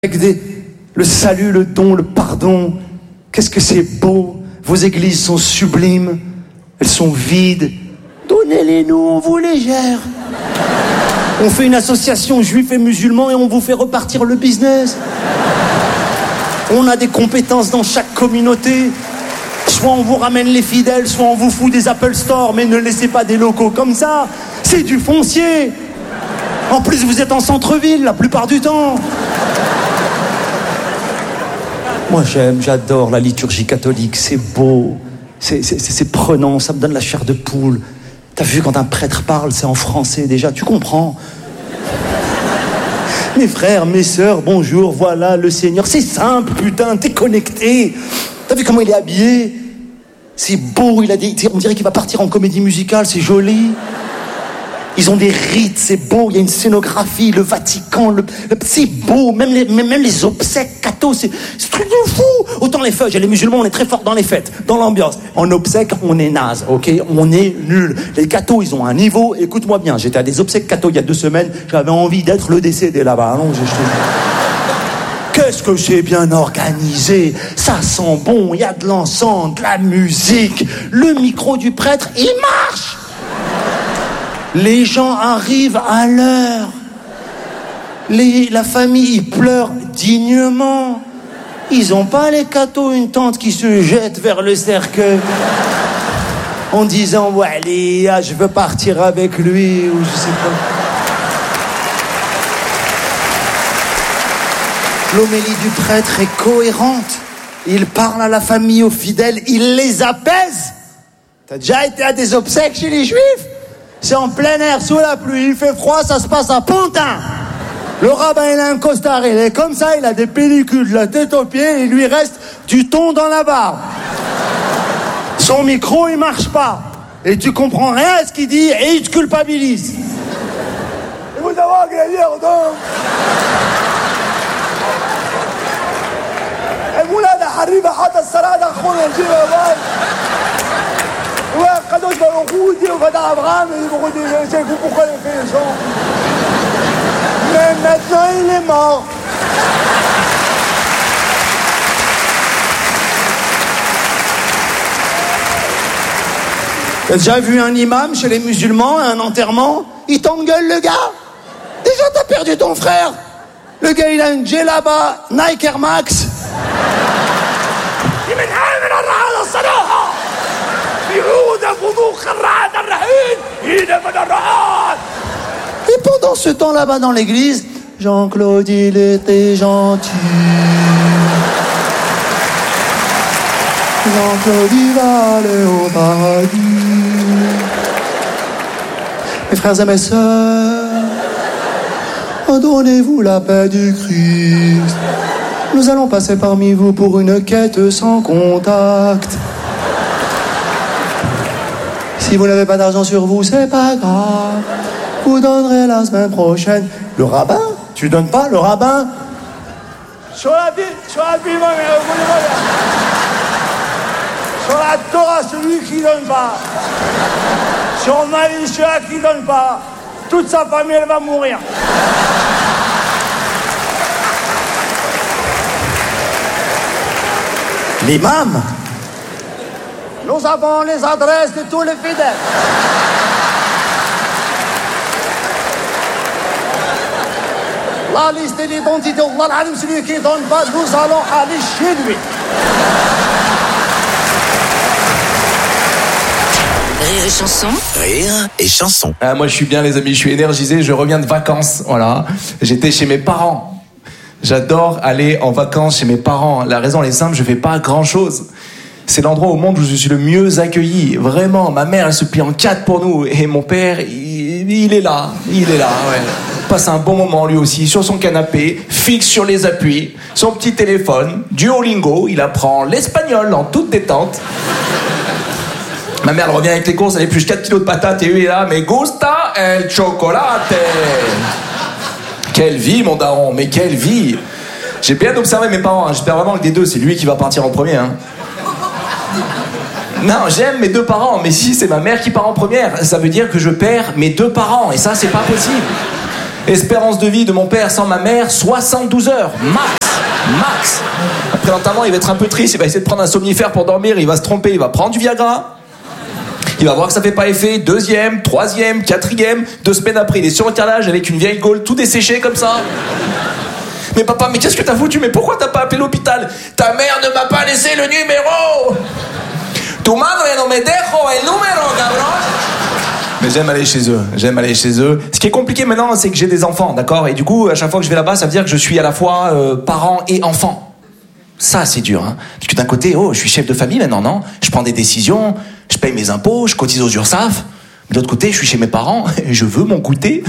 avec le salut, le don, le pardon. Qu'est-ce que c'est beau. Vos églises sont sublimes. Elles sont vides. Donnez-les-nous, on vous les gère. On fait une association juifs et musulmans et on vous fait repartir le business. On a des compétences dans chaque communauté. Soit on vous ramène les fidèles, soit on vous fout des Apple Store, mais ne laissez pas des locaux comme ça. C'est du foncier. En plus, vous êtes en centre-ville la plupart du temps. Moi, j'adore la liturgie catholique. C'est beau, c'est prenant, ça me donne la chair de poule. T'as vu, quand un prêtre parle, c'est en français déjà, tu comprends. Mes frères, mes sœurs, bonjour, voilà le Seigneur. C'est simple, putain, t'es connecté. T'as vu comment il est habillé? C'est beau, on dirait qu'il va partir en comédie musicale, c'est joli. Ils ont des rites, c'est beau, il y a une scénographie, le Vatican, c'est beau, même les obsèques cathos, c'est un truc de fou. Autant les feuilles, les musulmans, on est très forts dans les fêtes, dans l'ambiance. En obsèques, on est naze, ok? On est nuls. Les cathos, ils ont un niveau, écoute-moi bien, j'étais à des obsèques cathos il y a 2 semaines, j'avais envie d'être le décédé là-bas, allons, Qu'est-ce que c'est bien organisé, ça sent bon, il y a de l'encens, de la musique, le micro du prêtre, il marche. Les gens arrivent à l'heure. La famille, ils pleurent dignement. Ils ont pas, les cathos, une tante qui se jette vers le cercueil en disant « Ouais, allez, je veux partir avec lui » ou je sais pas. L'homélie du prêtre est cohérente. Il parle à la famille, aux fidèles, il les apaise. T'as déjà été à des obsèques chez les Juifs? C'est en plein air, sous la pluie, il fait froid, ça se passe à Pantin. Le rabbin, il a un costard, il est comme ça, il a des pellicules de la tête aux pieds, il lui reste du thon dans la barbe. Son micro, il marche pas. Et tu comprends rien à ce qu'il dit, et il te culpabilise. Et vous avoir gagné, donc. المولى حريبه حتى السرادة خلوا نجيبها باي وقدوش بوجودي وفدا ابغام بوجودي c'est pourquoi il fait ça mais maintenant il est mort. T'as déjà vu un imam chez les musulmans à un enterrement? Il t'engueule, le gars. Déjà t'as perdu ton frère. Le gars il a une djellaba Nike Air Max. Et pendant ce temps là-bas dans l'église, Jean-Claude il était gentil. Jean-Claude il va aller au paradis. Mes frères et mes sœurs, donnez-vous la paix du Christ. Nous allons passer parmi vous pour une quête sans contact. Si vous n'avez pas d'argent sur vous, c'est pas grave. Vous donnerez la semaine prochaine. Le rabbin? Tu donnes pas, le rabbin? Sur la Bible, sur la Torah, celui qui donne pas. Sur Maïcha qui donne pas. Toute sa famille, elle va mourir. L'imam, nous avons les adresses de tous les fidèles. La liste et l'identité, Allah, celui qui ne donne pas, nous allons aller chez lui. Rire et chanson. Rire et chanson. Ah, moi je suis bien les amis, je suis énergisé, je reviens de vacances, voilà. J'étais chez mes parents. J'adore aller en vacances chez mes parents. La raison elle est simple, je fais pas grand chose. C'est l'endroit au monde où je suis le mieux accueilli. Vraiment, ma mère elle se plie en 4 pour nous. Et mon père, il est là, ouais. Passe un bon moment lui aussi, sur son canapé, fixe sur les appuis, son petit téléphone, Duolingo, il apprend l'espagnol en toute détente. Ma mère elle revient avec les courses, elle épluche 4 kilos de patates et lui est là, me gusta el chocolate. Quelle vie, mon daron, mais quelle vie! J'ai bien observé mes parents, hein. J'espère vraiment que des deux, c'est lui qui va partir en premier. Hein. Non, j'aime mes 2 parents, mais si c'est ma mère qui part en première, ça veut dire que je perds mes 2 parents, et ça, c'est pas possible. Espérance de vie de mon père sans ma mère, 72 heures. Max. Après l'enterrement, il va être un peu triste, il va essayer de prendre un somnifère pour dormir, il va se tromper, il va prendre du Viagra. Il va voir que ça fait pas effet, 2e, 3e, 4e, 2 semaines après, il est sur le carrelage avec une vieille gaule tout desséchée comme ça. Mais papa, mais qu'est-ce que t'as foutu? Mais pourquoi t'as pas appelé l'hôpital? Ta mère ne m'a pas laissé le numéro. Tu madre no me dejo el número, cabrón. Mais j'aime aller chez eux. Ce qui est compliqué maintenant, c'est que j'ai des enfants, d'accord? Et du coup, à chaque fois que je vais là-bas, ça veut dire que je suis à la fois parent et enfant. Ça, c'est dur, hein. Parce que d'un côté, je suis chef de famille maintenant, non? Je prends des décisions, je paye mes impôts, je cotise aux URSSAF. Mais de l'autre côté, je suis chez mes parents et je veux mon goûter.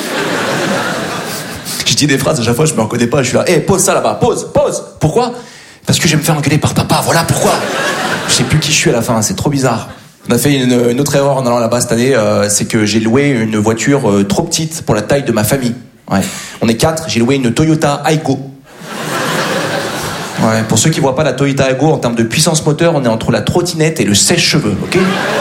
Je dis des phrases, à chaque fois, je me reconnais pas. Je suis là, pose ça là-bas, pose. Pourquoi? Parce que je vais me faire engueuler par papa, voilà pourquoi. Je sais plus qui je suis à la fin, c'est trop bizarre. On a fait une autre erreur en allant là-bas cette année, c'est que j'ai loué une voiture trop petite pour la taille de ma famille. Ouais. On est 4, j'ai loué une Toyota Aygo. Ouais, pour ceux qui voient pas la Toyota Aygo, en termes de puissance moteur, on est entre la trottinette et le sèche-cheveux, ok?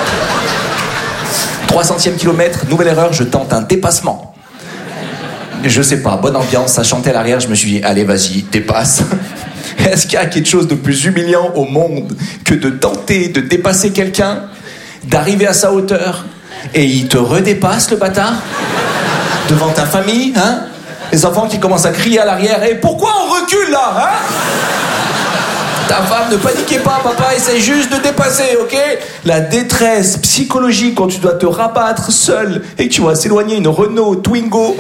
300e kilomètre, nouvelle erreur, je tente un dépassement. Je sais pas, bonne ambiance, ça chantait à l'arrière, je me suis dit, allez vas-y, dépasse. Est-ce qu'il y a quelque chose de plus humiliant au monde que de tenter de dépasser quelqu'un, d'arriver à sa hauteur, et il te redépasse, le bâtard, devant ta famille, hein? Les enfants qui commencent à crier à l'arrière, pourquoi on recule là, hein? Ta femme, ne paniquez pas, papa essaye juste de dépasser, ok? La détresse psychologique quand tu dois te rabattre seul et que tu vas s'éloigner une Renault Twingo. Wow.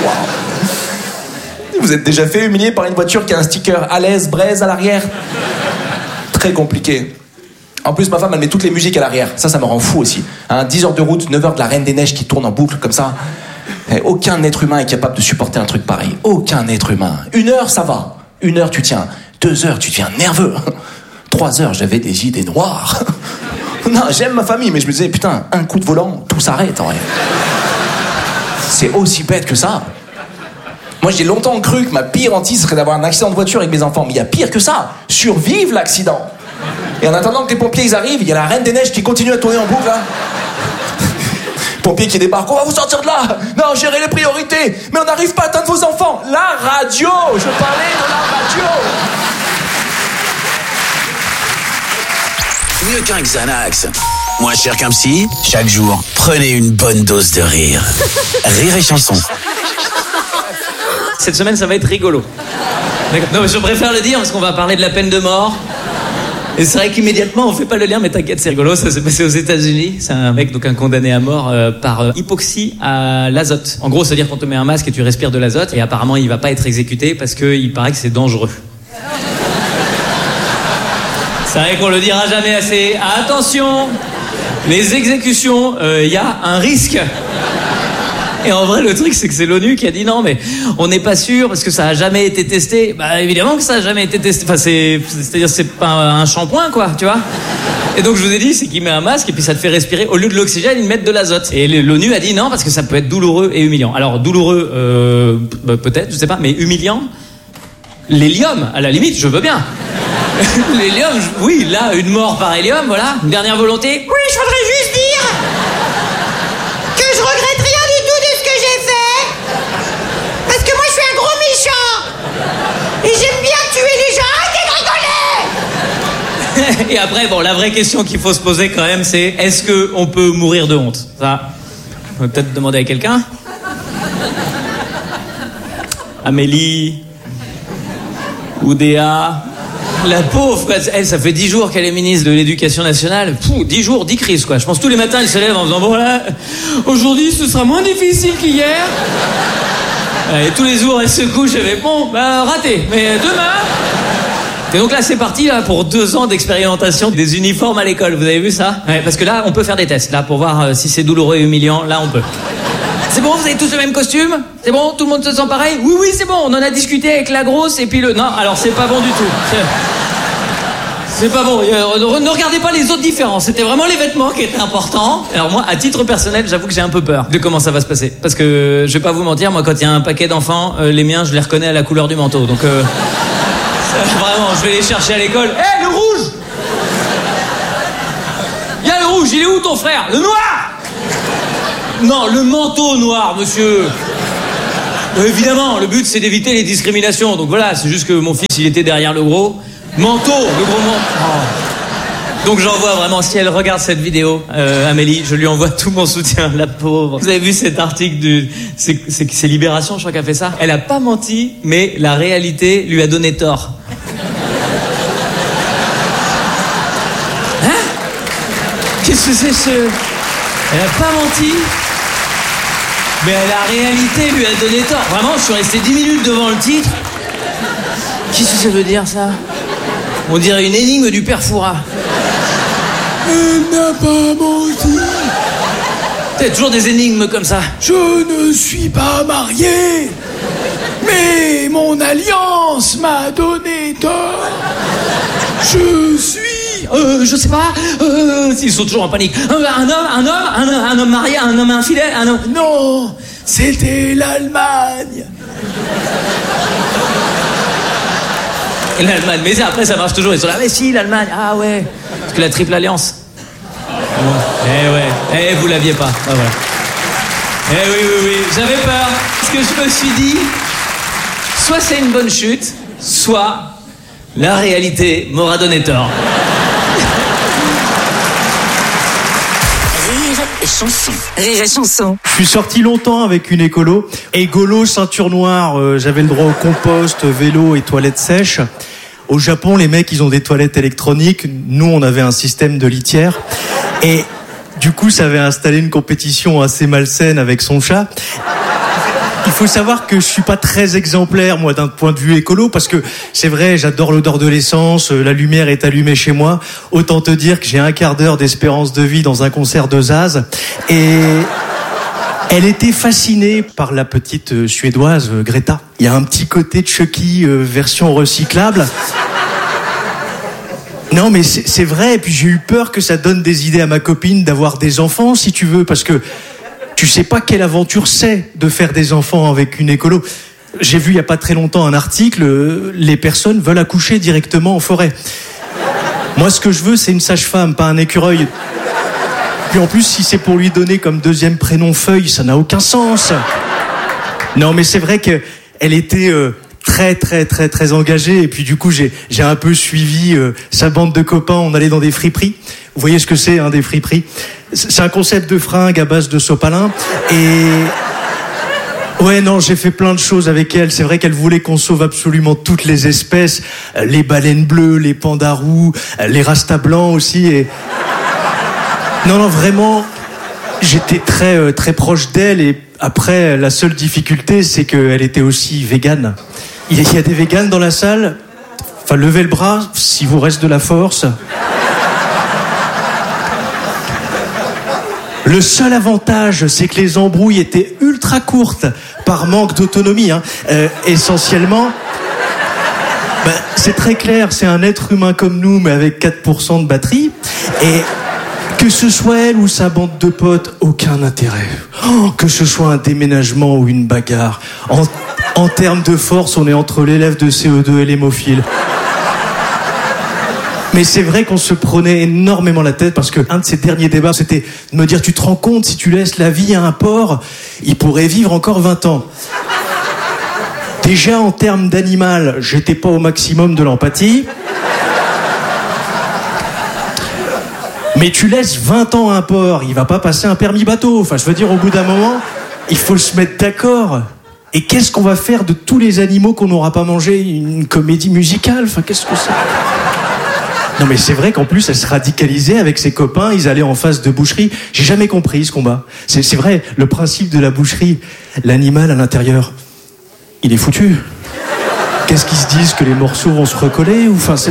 Vous êtes déjà fait humilier par une voiture qui a un sticker à l'aise, braise à l'arrière? Très compliqué. En plus, ma femme, elle met toutes les musiques à l'arrière. Ça me rend fou aussi. 10 heures de route, 9 heures de la Reine des Neiges qui tourne en boucle comme ça. Et aucun être humain est capable de supporter un truc pareil. Aucun être humain. 1 heure, ça va. 1 heure, tu tiens. 2 heures, tu deviens nerveux. 3 heures, j'avais des idées noires. Non, j'aime ma famille, mais je me disais, putain, un coup de volant, tout s'arrête en vrai. C'est aussi bête que ça. Moi, j'ai longtemps cru que ma pire hantise serait d'avoir un accident de voiture avec mes enfants. Mais il y a pire que ça. Survivre l'accident. Et en attendant que les pompiers ils arrivent, il y a la Reine des Neiges qui continue à tourner en boucle, là. Pompiers qui débarquent, on va vous sortir de là. Non, gérez les priorités. Mais on n'arrive pas à atteindre vos enfants. La radio, je parlais de la radio. Mieux qu'un Xanax. Moins cher qu'un psy, chaque jour, prenez une bonne dose de rire. Rire et chanson. Cette semaine, ça va être rigolo. Non, mais je préfère le dire parce qu'on va parler de la peine de mort. Et c'est vrai qu'immédiatement, on fait pas le lien, mais t'inquiète, c'est rigolo. Ça s'est passé aux États-Unis. C'est un mec, donc un condamné à mort par hypoxie à l'azote. En gros, ça veut dire qu'on te met un masque et tu respires de l'azote. Et apparemment, il va pas être exécuté parce qu'il paraît que c'est dangereux. C'est vrai qu'on le dira jamais assez. Attention, les exécutions, y a un risque. Et en vrai, le truc, c'est que c'est l'ONU qui a dit non, mais on n'est pas sûr parce que ça a jamais été testé. Bah, évidemment que ça a jamais été testé. Enfin, c'est-à-dire, c'est pas un shampoing, quoi, tu vois. Et donc, je vous ai dit, c'est qu'il met un masque et puis ça te fait respirer. Au lieu de l'oxygène, ils mettent de l'azote. Et l'ONU a dit non parce que ça peut être douloureux et humiliant. Alors, douloureux, peut-être, je sais pas, mais humiliant, l'hélium, à la limite, je veux bien. L'hélium, oui, là, une mort par hélium, voilà. Une dernière volonté. Oui, je voudrais juste dire que je regrette rien du tout de ce que j'ai fait. Parce que moi, je suis un gros méchant. Et j'aime bien tuer les gens. Arrêtez de rigoler. Et après, bon, la vraie question qu'il faut se poser quand même, c'est est-ce qu'on peut mourir de honte? Ça, on peut peut-être demander à quelqu'un. Amélie, Oudéa, la pauvre, elle, ça fait 10 jours qu'elle est ministre de l'Éducation nationale. 10 jours, 10 crises, quoi. Je pense tous les matins, elle se lève en disant bon là, aujourd'hui, ce sera moins difficile qu'hier. Et tous les jours, elle se couche, elle fait bon, bah raté, mais demain. Et donc là, c'est parti là pour 2 ans d'expérimentation des uniformes à l'école. Vous avez vu ça? Ouais, parce que là, on peut faire des tests là pour voir si c'est douloureux et humiliant. Là, on peut. C'est bon, vous avez tous le même costume? C'est bon, tout le monde se sent pareil? Oui, oui, c'est bon, on en a discuté avec la grosse et puis le... Non, alors c'est pas bon du tout. C'est pas bon, ne regardez pas les autres différences. C'était vraiment les vêtements qui étaient importants. Alors moi, à titre personnel, j'avoue que j'ai un peu peur de comment ça va se passer. Parce que, je vais pas vous mentir, moi quand il y a un paquet d'enfants, les miens, je les reconnais à la couleur du manteau. Donc, vraiment, je vais les chercher à l'école. Hé, le rouge! Il y a le rouge, il est où ton frère? Le noir! Non, le manteau noir, monsieur. Évidemment, le but c'est d'éviter les discriminations. Donc voilà, c'est juste que mon fils il était derrière le gros manteau, le gros manteau. Oh. Donc j'envoie vraiment, si elle regarde cette vidéo, Amélie, je lui envoie tout mon soutien, la pauvre. Vous avez vu cet article c'est Libération, je crois qu'elle a fait ça. Elle a pas menti, mais la réalité lui a donné tort. Hein? Qu'est-ce que c'est ce... Elle a pas menti, mais la réalité lui a donné tort. Vraiment, je suis resté 10 minutes devant le titre. Qu'est-ce que ça veut dire, ça? On dirait une énigme du père Fouras. Elle n'a pas menti. T'as toujours des énigmes comme ça. Je ne suis pas marié, mais mon alliance m'a donné tort. Je sais pas. Ils sont toujours en panique. Un homme marié, un homme infidèle, un homme... Non, c'était l'Allemagne. Et l'Allemagne, mais après ça marche toujours. Ils sont là, mais si, l'Allemagne, ah ouais. Parce que la triple alliance. Vous l'aviez pas. Ah voilà. Oui, j'avais peur. Parce que je me suis dit, soit c'est une bonne chute, soit la réalité m'aura donné tort. Rire et chanson. Je suis sorti longtemps avec une écolo. Égolo, ceinture noire, j'avais le droit au compost, vélo et toilettes sèches. Au Japon, les mecs, ils ont des toilettes électroniques. Nous, on avait un système de litière. Et du coup, ça avait installé une compétition assez malsaine avec son chat. Il faut savoir que je suis pas très exemplaire, moi, d'un point de vue écolo, parce que c'est vrai, j'adore l'odeur de l'essence, la lumière est allumée chez moi. Autant te dire que j'ai un quart d'heure d'espérance de vie dans un concert de Zaz. Et elle était fascinée par la petite Suédoise, Greta. Il y a un petit côté Chucky version recyclable. Non, mais c'est vrai, et puis j'ai eu peur que ça donne des idées à ma copine d'avoir des enfants, si tu veux, parce que tu sais pas quelle aventure c'est de faire des enfants avec une écolo. J'ai vu il y a pas très longtemps un article, les personnes veulent accoucher directement en forêt. Moi, ce que je veux, c'est une sage-femme, pas un écureuil. Puis en plus, si c'est pour lui donner comme deuxième prénom Feuille, ça n'a aucun sens. Non, mais c'est vrai qu'elle était très engagée. Et puis du coup, j'ai un peu suivi sa bande de copains. On allait dans des friperies. Vous voyez ce que c'est, hein, des friperies? C'est un concept de fringues à base de sopalin. Et ouais, non, j'ai fait plein de choses avec elle. C'est vrai qu'elle voulait qu'on sauve absolument toutes les espèces, les baleines bleues, les pandas roux, les rastas blancs aussi. Et non, vraiment, j'étais très proche d'elle. Et après, la seule difficulté, c'est qu'elle était aussi végane. Il y a des véganes dans la salle. Enfin, levez le bras si vous reste de la force. Le seul avantage, c'est que les embrouilles étaient ultra courtes par manque d'autonomie, hein. Essentiellement, c'est très clair, c'est un être humain comme nous, mais avec 4% de batterie. Et que ce soit elle ou sa bande de potes, aucun intérêt. Oh, que ce soit un déménagement ou une bagarre. En termes de force, on est entre l'élève de CE2 et l'hémophile. Mais c'est vrai qu'on se prenait énormément la tête parce que un de ces derniers débats, c'était de me dire, tu te rends compte, si tu laisses la vie à un porc, il pourrait vivre encore 20 ans. Déjà, en termes d'animal, j'étais pas au maximum de l'empathie. Mais tu laisses 20 ans à un porc, il va pas passer un permis bateau. Enfin, je veux dire, au bout d'un moment, il faut se mettre d'accord. Et qu'est-ce qu'on va faire de tous les animaux qu'on n'aura pas mangés? Une comédie musicale? Enfin, qu'est-ce que c'est? Non, mais c'est vrai qu'en plus, elle se radicalisait avec ses copains, ils allaient en face de boucherie. J'ai jamais compris ce combat. C'est vrai, le principe de la boucherie, l'animal à l'intérieur, il est foutu. Qu'est-ce qu'ils se disent, que les morceaux vont se recoller? Ou enfin,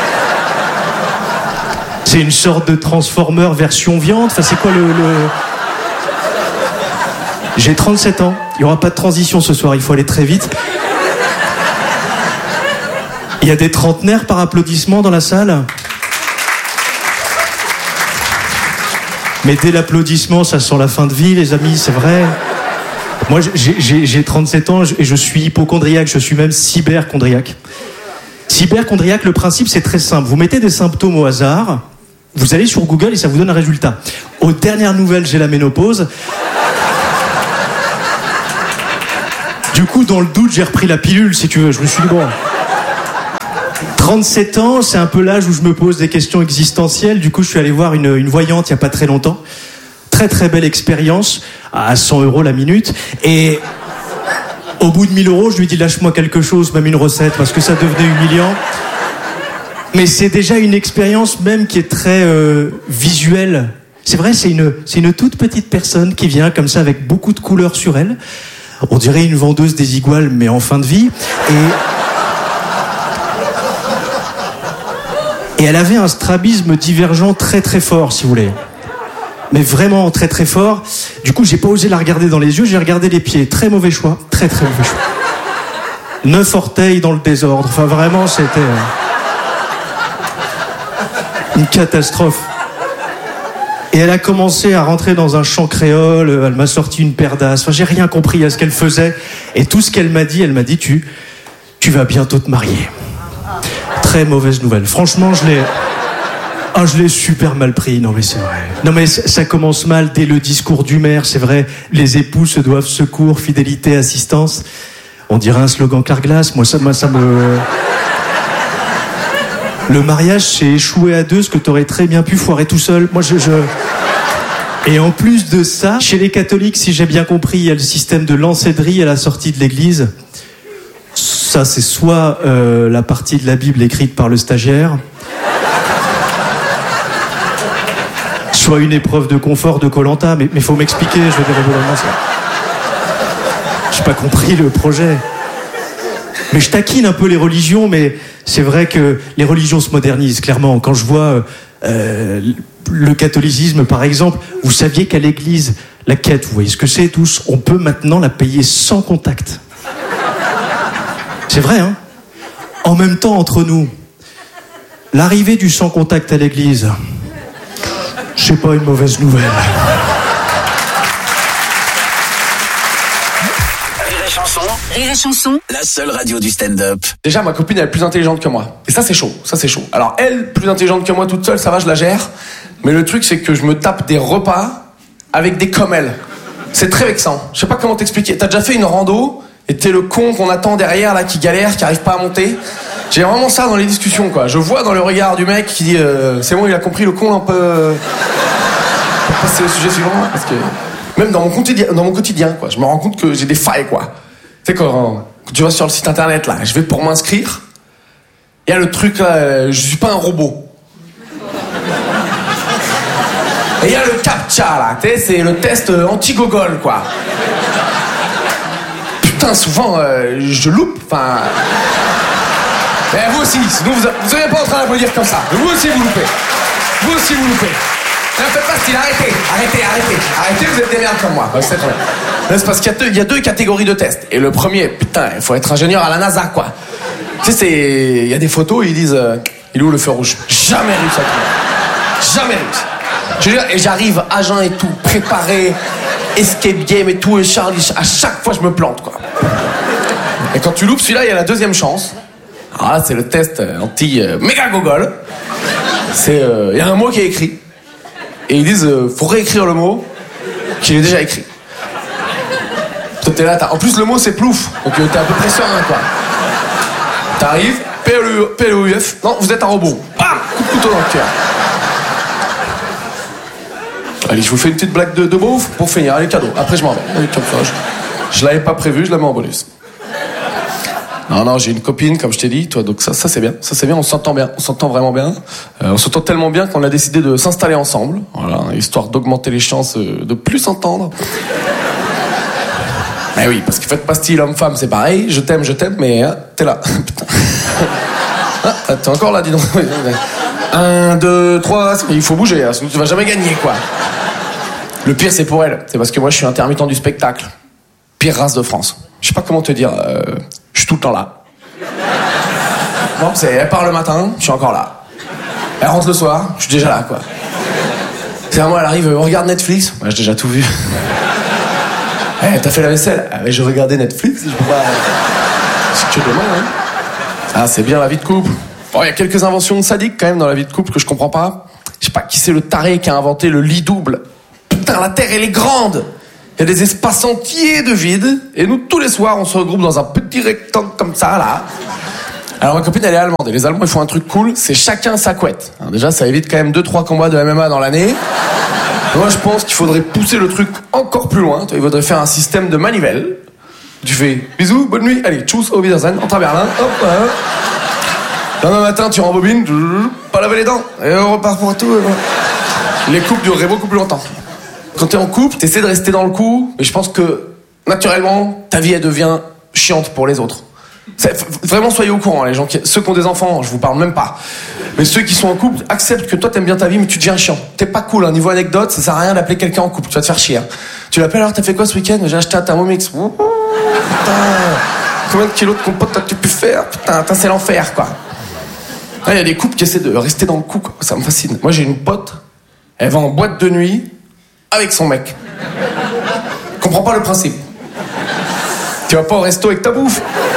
c'est une sorte de Transformer version viande. Enfin, c'est quoi le... J'ai 37 ans. Il n'y aura pas de transition ce soir. Il faut aller très vite. Il y a des trentenaires par applaudissement dans la salle. Mais dès l'applaudissement, ça sent la fin de vie, les amis, c'est vrai. Moi, j'ai 37 ans et je suis hypochondriaque. Je suis même cyberchondriaque. Cyberchondriaque, le principe, c'est très simple. Vous mettez des symptômes au hasard. Vous allez sur Google et ça vous donne un résultat. Aux dernières nouvelles, j'ai la ménopause. Du coup, dans le doute, j'ai repris la pilule, si tu veux. Je me suis dit, bon... 37 ans, c'est un peu l'âge où je me pose des questions existentielles. Du coup, je suis allé voir une voyante il n'y a pas très longtemps. Très très belle expérience, à 100 € la minute. Et au bout de 1000 €, je lui dis lâche-moi quelque chose, même une recette, parce que ça devenait humiliant. Mais c'est déjà une expérience même qui est très visuelle. C'est vrai, c'est une toute petite personne qui vient comme ça avec beaucoup de couleurs sur elle. On dirait une vendeuse des iguales, mais en fin de vie. Et elle avait un strabisme divergent très très fort, si vous voulez. Mais vraiment très très fort. Du coup, j'ai pas osé la regarder dans les yeux, j'ai regardé les pieds. Très mauvais choix, très très mauvais choix. 9 orteils dans le désordre. Enfin, vraiment, c'était une catastrophe. Et elle a commencé à rentrer dans un chant créole, elle m'a sorti une paire d'as. Enfin, j'ai rien compris à ce qu'elle faisait. Et tout ce qu'elle m'a dit, tu vas bientôt te marier. Très mauvaise nouvelle. Franchement, je l'ai super mal pris. Non, mais c'est vrai. Non, mais ça commence mal dès le discours du maire, c'est vrai. Les époux se doivent secours, fidélité, assistance. On dirait un slogan Carglass. Moi, ça me... Le mariage, c'est échouer à deux, ce que t'aurais très bien pu foirer tout seul. Moi, Et en plus de ça, chez les catholiques, si j'ai bien compris, il y a le système de l'encéderie à la sortie de l'église. Ça, c'est soit la partie de la Bible écrite par le stagiaire, soit une épreuve de confort de Koh-Lanta. Mais faut m'expliquer, je veux dire, vraiment ça. J'ai pas compris le projet. Mais je taquine un peu les religions, mais c'est vrai que les religions se modernisent, clairement. Quand je vois le catholicisme, par exemple, vous saviez qu'à l'église, la quête, vous voyez ce que c'est tous, on peut maintenant la payer sans contact. C'est vrai, hein? En même temps, entre nous, l'arrivée du sans contact à l'église, c'est pas une mauvaise nouvelle. Rire et chanson, La seule radio du stand-up. Déjà, ma copine, elle est plus intelligente que moi. Et ça, c'est chaud. Alors, elle, plus intelligente que moi toute seule, ça va, je la gère. Mais le truc, c'est que je me tape des repas avec des comme elle. C'est très vexant. Je sais pas comment t'expliquer. T'as déjà fait une rando et t'es le con qu'on attend derrière, là, qui galère, qui arrive pas à monter. J'ai vraiment ça dans les discussions, quoi. Je vois dans le regard du mec qui dit c'est bon, il a compris, le con, un peu... On va passer au sujet suivant, parce que... Même dans mon quotidien, quoi. Je me rends compte que j'ai des failles, quoi. Tu sais, quand tu vas sur le site internet, là, je vais pour m'inscrire. Il y a le truc, là, je suis pas un robot. Et il y a le CAPTCHA, là, tu sais, c'est le test anti-gogol, quoi. Putain, souvent, je loupe, enfin... Mais vous aussi, sinon vous seriez pas en train d'applaudir comme ça. Vous aussi, vous loupez. Vous aussi, vous loupez. Ne faites pas style, arrêtez, vous êtes des merdes comme moi. Ouais, c'est très bien. C'est parce qu'il y a deux catégories de tests. Et le premier, putain, il faut être ingénieur à la NASA, quoi. Tu sais, il y a des photos, ils disent, il est où le feu rouge? Jamais réussi à trouver. Jamais réussi. Je veux dire, et j'arrive, agent et tout, préparé, escape game et tout, et Charlie, à chaque fois je me plante, quoi. Et quand tu loupes celui-là, il y a la deuxième chance. Alors là, c'est le test anti-méga-gogol. Il y a un mot qui est écrit. Et ils disent, faut réécrire le mot qui est déjà écrit. Toi, t'es là, en plus, le mot, c'est plouf. Donc, t'es à peu près serein, quoi. T'arrives, PLUF. Non, vous êtes un robot. Bam! Coup de couteau dans le cœur. Allez, je vous fais une petite blague de beauf pour finir. Allez, cadeau. Après, je m'en vais. Allez, comme ça, je l'avais pas prévu, je la mets en bonus. Non, j'ai une copine, comme je t'ai dit, toi, donc ça c'est bien, on s'entend bien, on s'entend vraiment bien. On s'entend tellement bien qu'on a décidé de s'installer ensemble, voilà, histoire d'augmenter les chances de plus s'entendre. Mais oui, parce que faites pas style homme-femme, c'est pareil, je t'aime, mais t'es là, putain. T'es encore là, dis donc. 1, 2, 3, il faut bouger, sinon tu vas jamais gagner, quoi. Le pire, c'est pour elle, c'est parce que moi je suis intermittent du spectacle. Pire race de France. Je sais pas comment te dire, je suis tout le temps là. Non, elle part le matin, je suis encore là. Elle rentre le soir, je suis déjà là, quoi. C'est à moi, elle arrive, on regarde Netflix. Moi, j'ai déjà tout vu. T'as fait la vaisselle? Ah, mais je regardais Netflix, je peux pas... C'est que demain, hein. Ah, c'est bien la vie de couple. Bon, il y a quelques inventions sadiques, quand même, dans la vie de couple que je comprends pas. Je sais pas qui c'est le taré qui a inventé le lit double. Putain, la Terre, elle est grande. Il y a des espaces entiers de vide, et nous, tous les soirs, on se regroupe dans un petit rectangle comme ça, là. Alors ma copine, elle est allemande, et les Allemands, ils font un truc cool, c'est chacun sa couette. Alors, déjà, ça évite quand même 2-3 combats de MMA dans l'année. Moi, je pense qu'il faudrait pousser le truc encore plus loin. Il faudrait faire un système de manivelle. Tu fais bisous, bonne nuit, allez, tchuss, au Wiedersehen, entre à Berlin, hop, voilà. Demain matin, tu rembobines, pas laver les dents, et on repart pour tout. Les couples dureraient beaucoup plus longtemps. Quand t'es en couple, t'essaies de rester dans le coup, mais je pense que, naturellement, ta vie, elle devient chiante pour les autres. Vraiment, soyez au courant, les gens ceux qui ont des enfants, je vous parle même pas. Mais ceux qui sont en couple, acceptent que toi, t'aimes bien ta vie, mais tu deviens chiant. T'es pas cool, hein. Niveau anecdote, ça sert à rien d'appeler quelqu'un en couple, tu vas te faire chier. Hein. Tu l'appelles, alors t'as fait quoi ce week-end? J'ai acheté un Thermomix. Putain, combien de kilos de compote t'as-tu pu faire? Putain, c'est l'enfer, quoi. Il y a des couples qui essaient de rester dans le coup, quoi. Ça me fascine. Moi, j'ai une pote, elle va en boîte de nuit avec son mec. Comprends pas le principe. Tu vas pas au resto avec ta bouffe.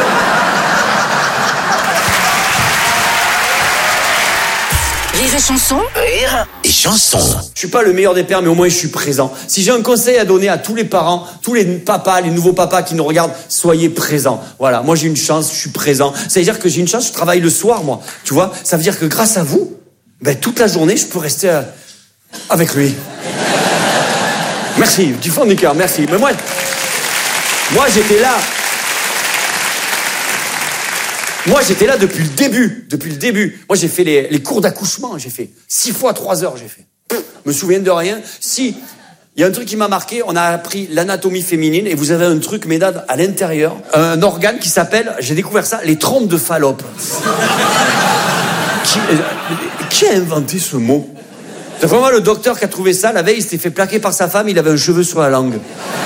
Rire et chanson. Rire et chanson. Je suis pas le meilleur des pères, mais au moins je suis présent. Si j'ai un conseil à donner à tous les parents, tous les papas, les nouveaux papas qui nous regardent, soyez présents. Voilà, moi j'ai une chance, je suis présent. Ça veut dire que j'ai une chance, je travaille le soir, moi. Tu vois, ça veut dire que grâce à vous, toute la journée, je peux rester avec lui. Merci, du fond du cœur, merci. Mais moi j'étais là. Moi, j'étais là depuis le début. Moi, j'ai fait les cours d'accouchement, j'ai fait 6 fois 3 heures, j'ai fait. Me souviens de rien. Si, il y a un truc qui m'a marqué, on a appris l'anatomie féminine, et vous avez un truc, mesdames, à l'intérieur, un organe qui s'appelle, j'ai découvert ça, les trompes de Fallope. Qui a inventé ce mot? C'est vraiment le docteur qui a trouvé ça, la veille, il s'était fait plaquer par sa femme, il avait un cheveu sur la langue.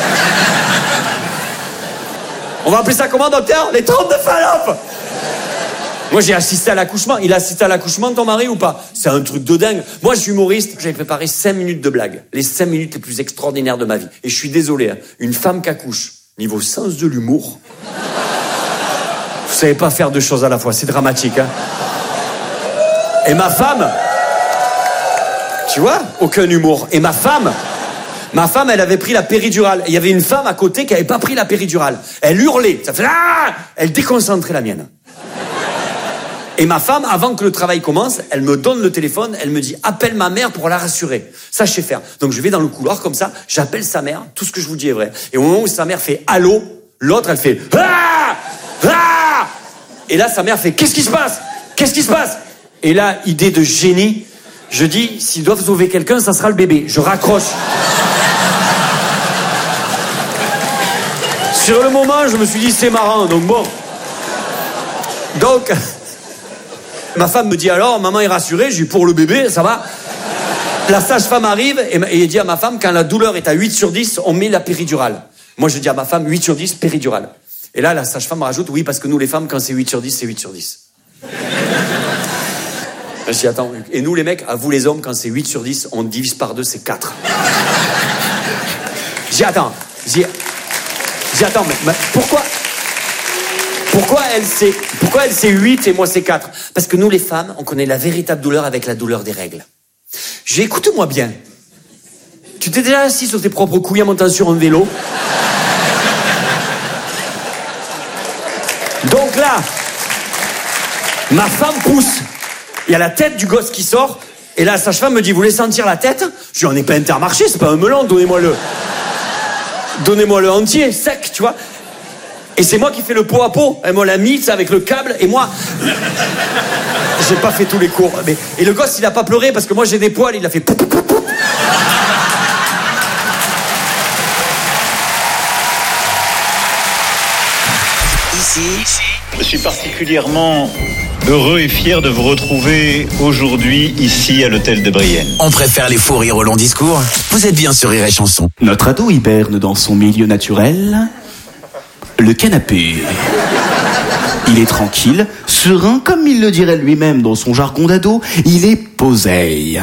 On va appeler ça comment, docteur? Les trompes de Fallope. Moi, j'ai assisté à l'accouchement. Il a assisté à l'accouchement, ton mari, ou pas? C'est un truc de dingue. Moi, je suis humoriste. J'avais préparé 5 minutes de blagues. Les 5 minutes les plus extraordinaires de ma vie. Et je suis désolé, hein. Une femme qui accouche, niveau sens de l'humour, vous savez pas faire deux choses à la fois. C'est dramatique, hein. Et ma femme, tu vois, aucun humour. Et ma femme, elle avait pris la péridurale. Et il y avait une femme à côté qui avait pas pris la péridurale. Elle hurlait. Ça fait ah! Elle déconcentrait la mienne. Et ma femme, avant que le travail commence, elle me donne le téléphone, elle me dit « Appelle ma mère pour la rassurer ». Ça, je sais faire. Donc, je vais dans le couloir comme ça, j'appelle sa mère, tout ce que je vous dis est vrai. Et au moment où sa mère fait « Allô », l'autre, elle fait « Ah ! Ah !» Et là, sa mère fait « Qu'est-ce qui se passe ? Qu'est-ce qui se passe ?» Et là, idée de génie, je dis « S'ils doivent sauver quelqu'un, ça sera le bébé ». Je raccroche. Sur le moment, je me suis dit « C'est marrant », donc bon. Donc... Ma femme me dit alors, maman est rassurée, je dis pour le bébé, ça va. La sage-femme arrive et elle dit à ma femme, quand la douleur est à 8 sur 10, on met la péridurale. Moi je dis à ma femme, 8 sur 10, péridurale. Et là la sage-femme rajoute, oui parce que nous les femmes, quand c'est 8 sur 10, c'est 8 sur 10. Je dis attends, et nous les mecs, à vous les hommes, quand c'est 8 sur 10, on divise par 2, c'est 4. Je dis attends, mais pourquoi elle c'est 8 et moi c'est 4? Parce que nous les femmes, on connaît la véritable douleur avec la douleur des règles. Écoute-moi bien. Tu t'es déjà assis sur tes propres couilles en montant sur un vélo? Donc là, ma femme pousse. Il y a la tête du gosse qui sort. Et là, la sage-femme me dit, vous voulez sentir la tête? Je dis, on n'est pas Intermarché, c'est pas un melon, donnez-moi le entier, sec, tu vois. Et c'est moi qui fais le pot à pot. Elle me l'a mis avec le câble. Et moi, j'ai pas fait tous les cours. Et le gosse, il a pas pleuré parce que moi j'ai des poils. Il a fait. Ici, je suis particulièrement heureux et fier de vous retrouver aujourd'hui ici à l'hôtel de Brienne. On préfère les faux rires au long discours. Vous êtes bien sur Rire et Chanson. Notre ado hiberne dans son milieu naturel. Le canapé. Il est tranquille, serein, comme il le dirait lui-même dans son jargon d'ado, il est poseille.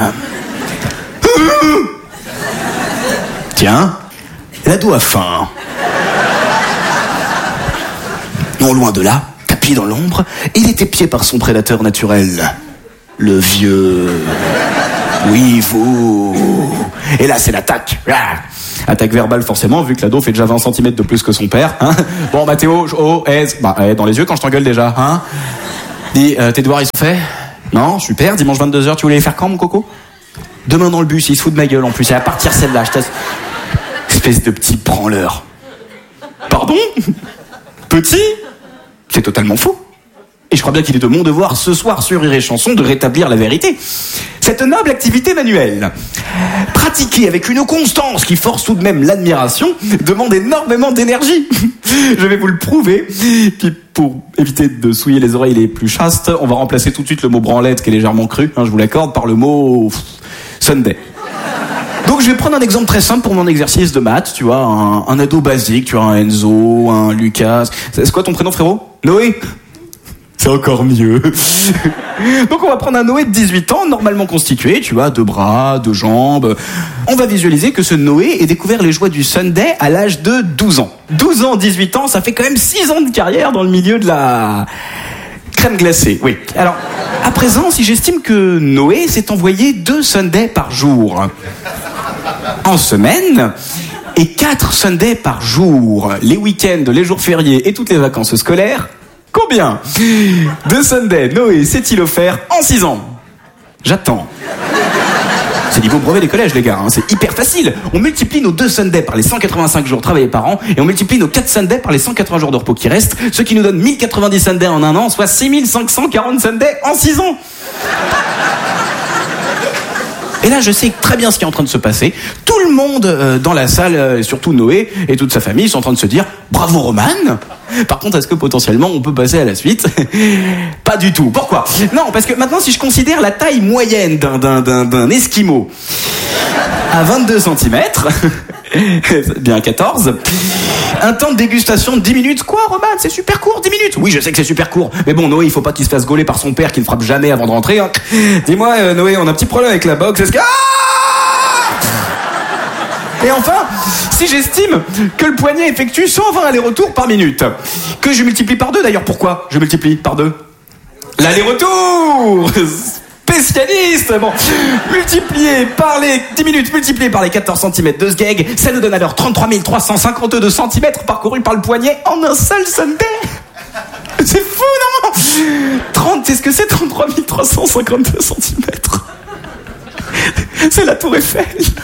Tiens, l'ado a faim. Non loin de là, tapis dans l'ombre, il est épié par son prédateur naturel. Le vieux. Oui, vous. Et là, c'est l'attaque. Attaque verbale forcément, vu que l'ado fait déjà 20 cm de plus que son père. Hein. Bon, Mathéo, dans les yeux quand je t'engueule déjà. Hein. Dis, tes devoirs ils sont faits? Non, super. Dimanche 22h, tu voulais les faire quand, mon coco? Demain dans le bus, il se fout de ma gueule en plus. Et à partir celle-là, espèce de petit branleur. Pardon? Petit? C'est totalement faux. Et je crois bien qu'il est de mon devoir ce soir sur Rire et Chanson de rétablir la vérité. Cette noble activité manuelle, pratiquée avec une constance qui force tout de même l'admiration, demande énormément d'énergie. Je vais vous le prouver. Puis pour éviter de souiller les oreilles les plus chastes, on va remplacer tout de suite le mot branlette qui est légèrement cru, je vous l'accorde, par le mot Sunday. Donc je vais prendre un exemple très simple pour mon exercice de maths, tu vois, un ado basique, tu vois, un Enzo, un Lucas. C'est quoi ton prénom, frérot? Noé? C'est encore mieux. Donc on va prendre un Noé de 18 ans, normalement constitué, tu vois, 2 bras, 2 jambes. On va visualiser que ce Noé ait découvert les joies du Sunday à l'âge de 12 ans. 12 ans, 18 ans, ça fait quand même 6 ans de carrière dans le milieu de la crème glacée. Oui. Alors, à présent, si j'estime que Noé s'est envoyé 2 Sundays par jour en semaine, et 4 Sundays par jour, les week-ends, les jours fériés et toutes les vacances scolaires, combien de Sundays Noé s'est-il offert en 6 ans? J'attends. C'est niveau brevet des collèges, les gars, hein. C'est hyper facile. On multiplie nos 2 Sundays par les 185 jours travaillés par an, et on multiplie nos 4 Sundays par les 180 jours de repos qui restent, ce qui nous donne 1090 Sundays en un an, soit 6540 Sundays en 6 ans. Et là, je sais très bien ce qui est en train de se passer. Tout le monde dans la salle, surtout Noé et toute sa famille, sont en train de se dire « Bravo Roman !» Par contre, est-ce que potentiellement on peut passer à la suite? Pas du tout. Pourquoi? Non, parce que maintenant, si je considère la taille moyenne d'un Esquimau à 22 cm, bien 14, un temps de dégustation de 10 minutes. Quoi, Roman? C'est super court, 10 minutes. Oui, je sais que c'est super court. Mais bon, Noé, il faut pas qu'il se fasse gauler par son père qui ne frappe jamais avant de rentrer. Hein. Dis-moi, Noé, on a un petit problème avec la boxe. Est-ce que... Et enfin, si j'estime que le poignet effectue 120 allers-retours par minute, que je multiplie par 2 d'ailleurs, pourquoi je multiplie par 2? L'aller-retour! Spécialiste! Bon, multiplié par les 10 minutes, multiplié par les 14 cm de sgeg, ça nous donne alors 33 352 cm parcourus par le poignet en un seul Sunday! C'est fou, non? Est-ce que c'est 33 352 cm? C'est la Tour Eiffel!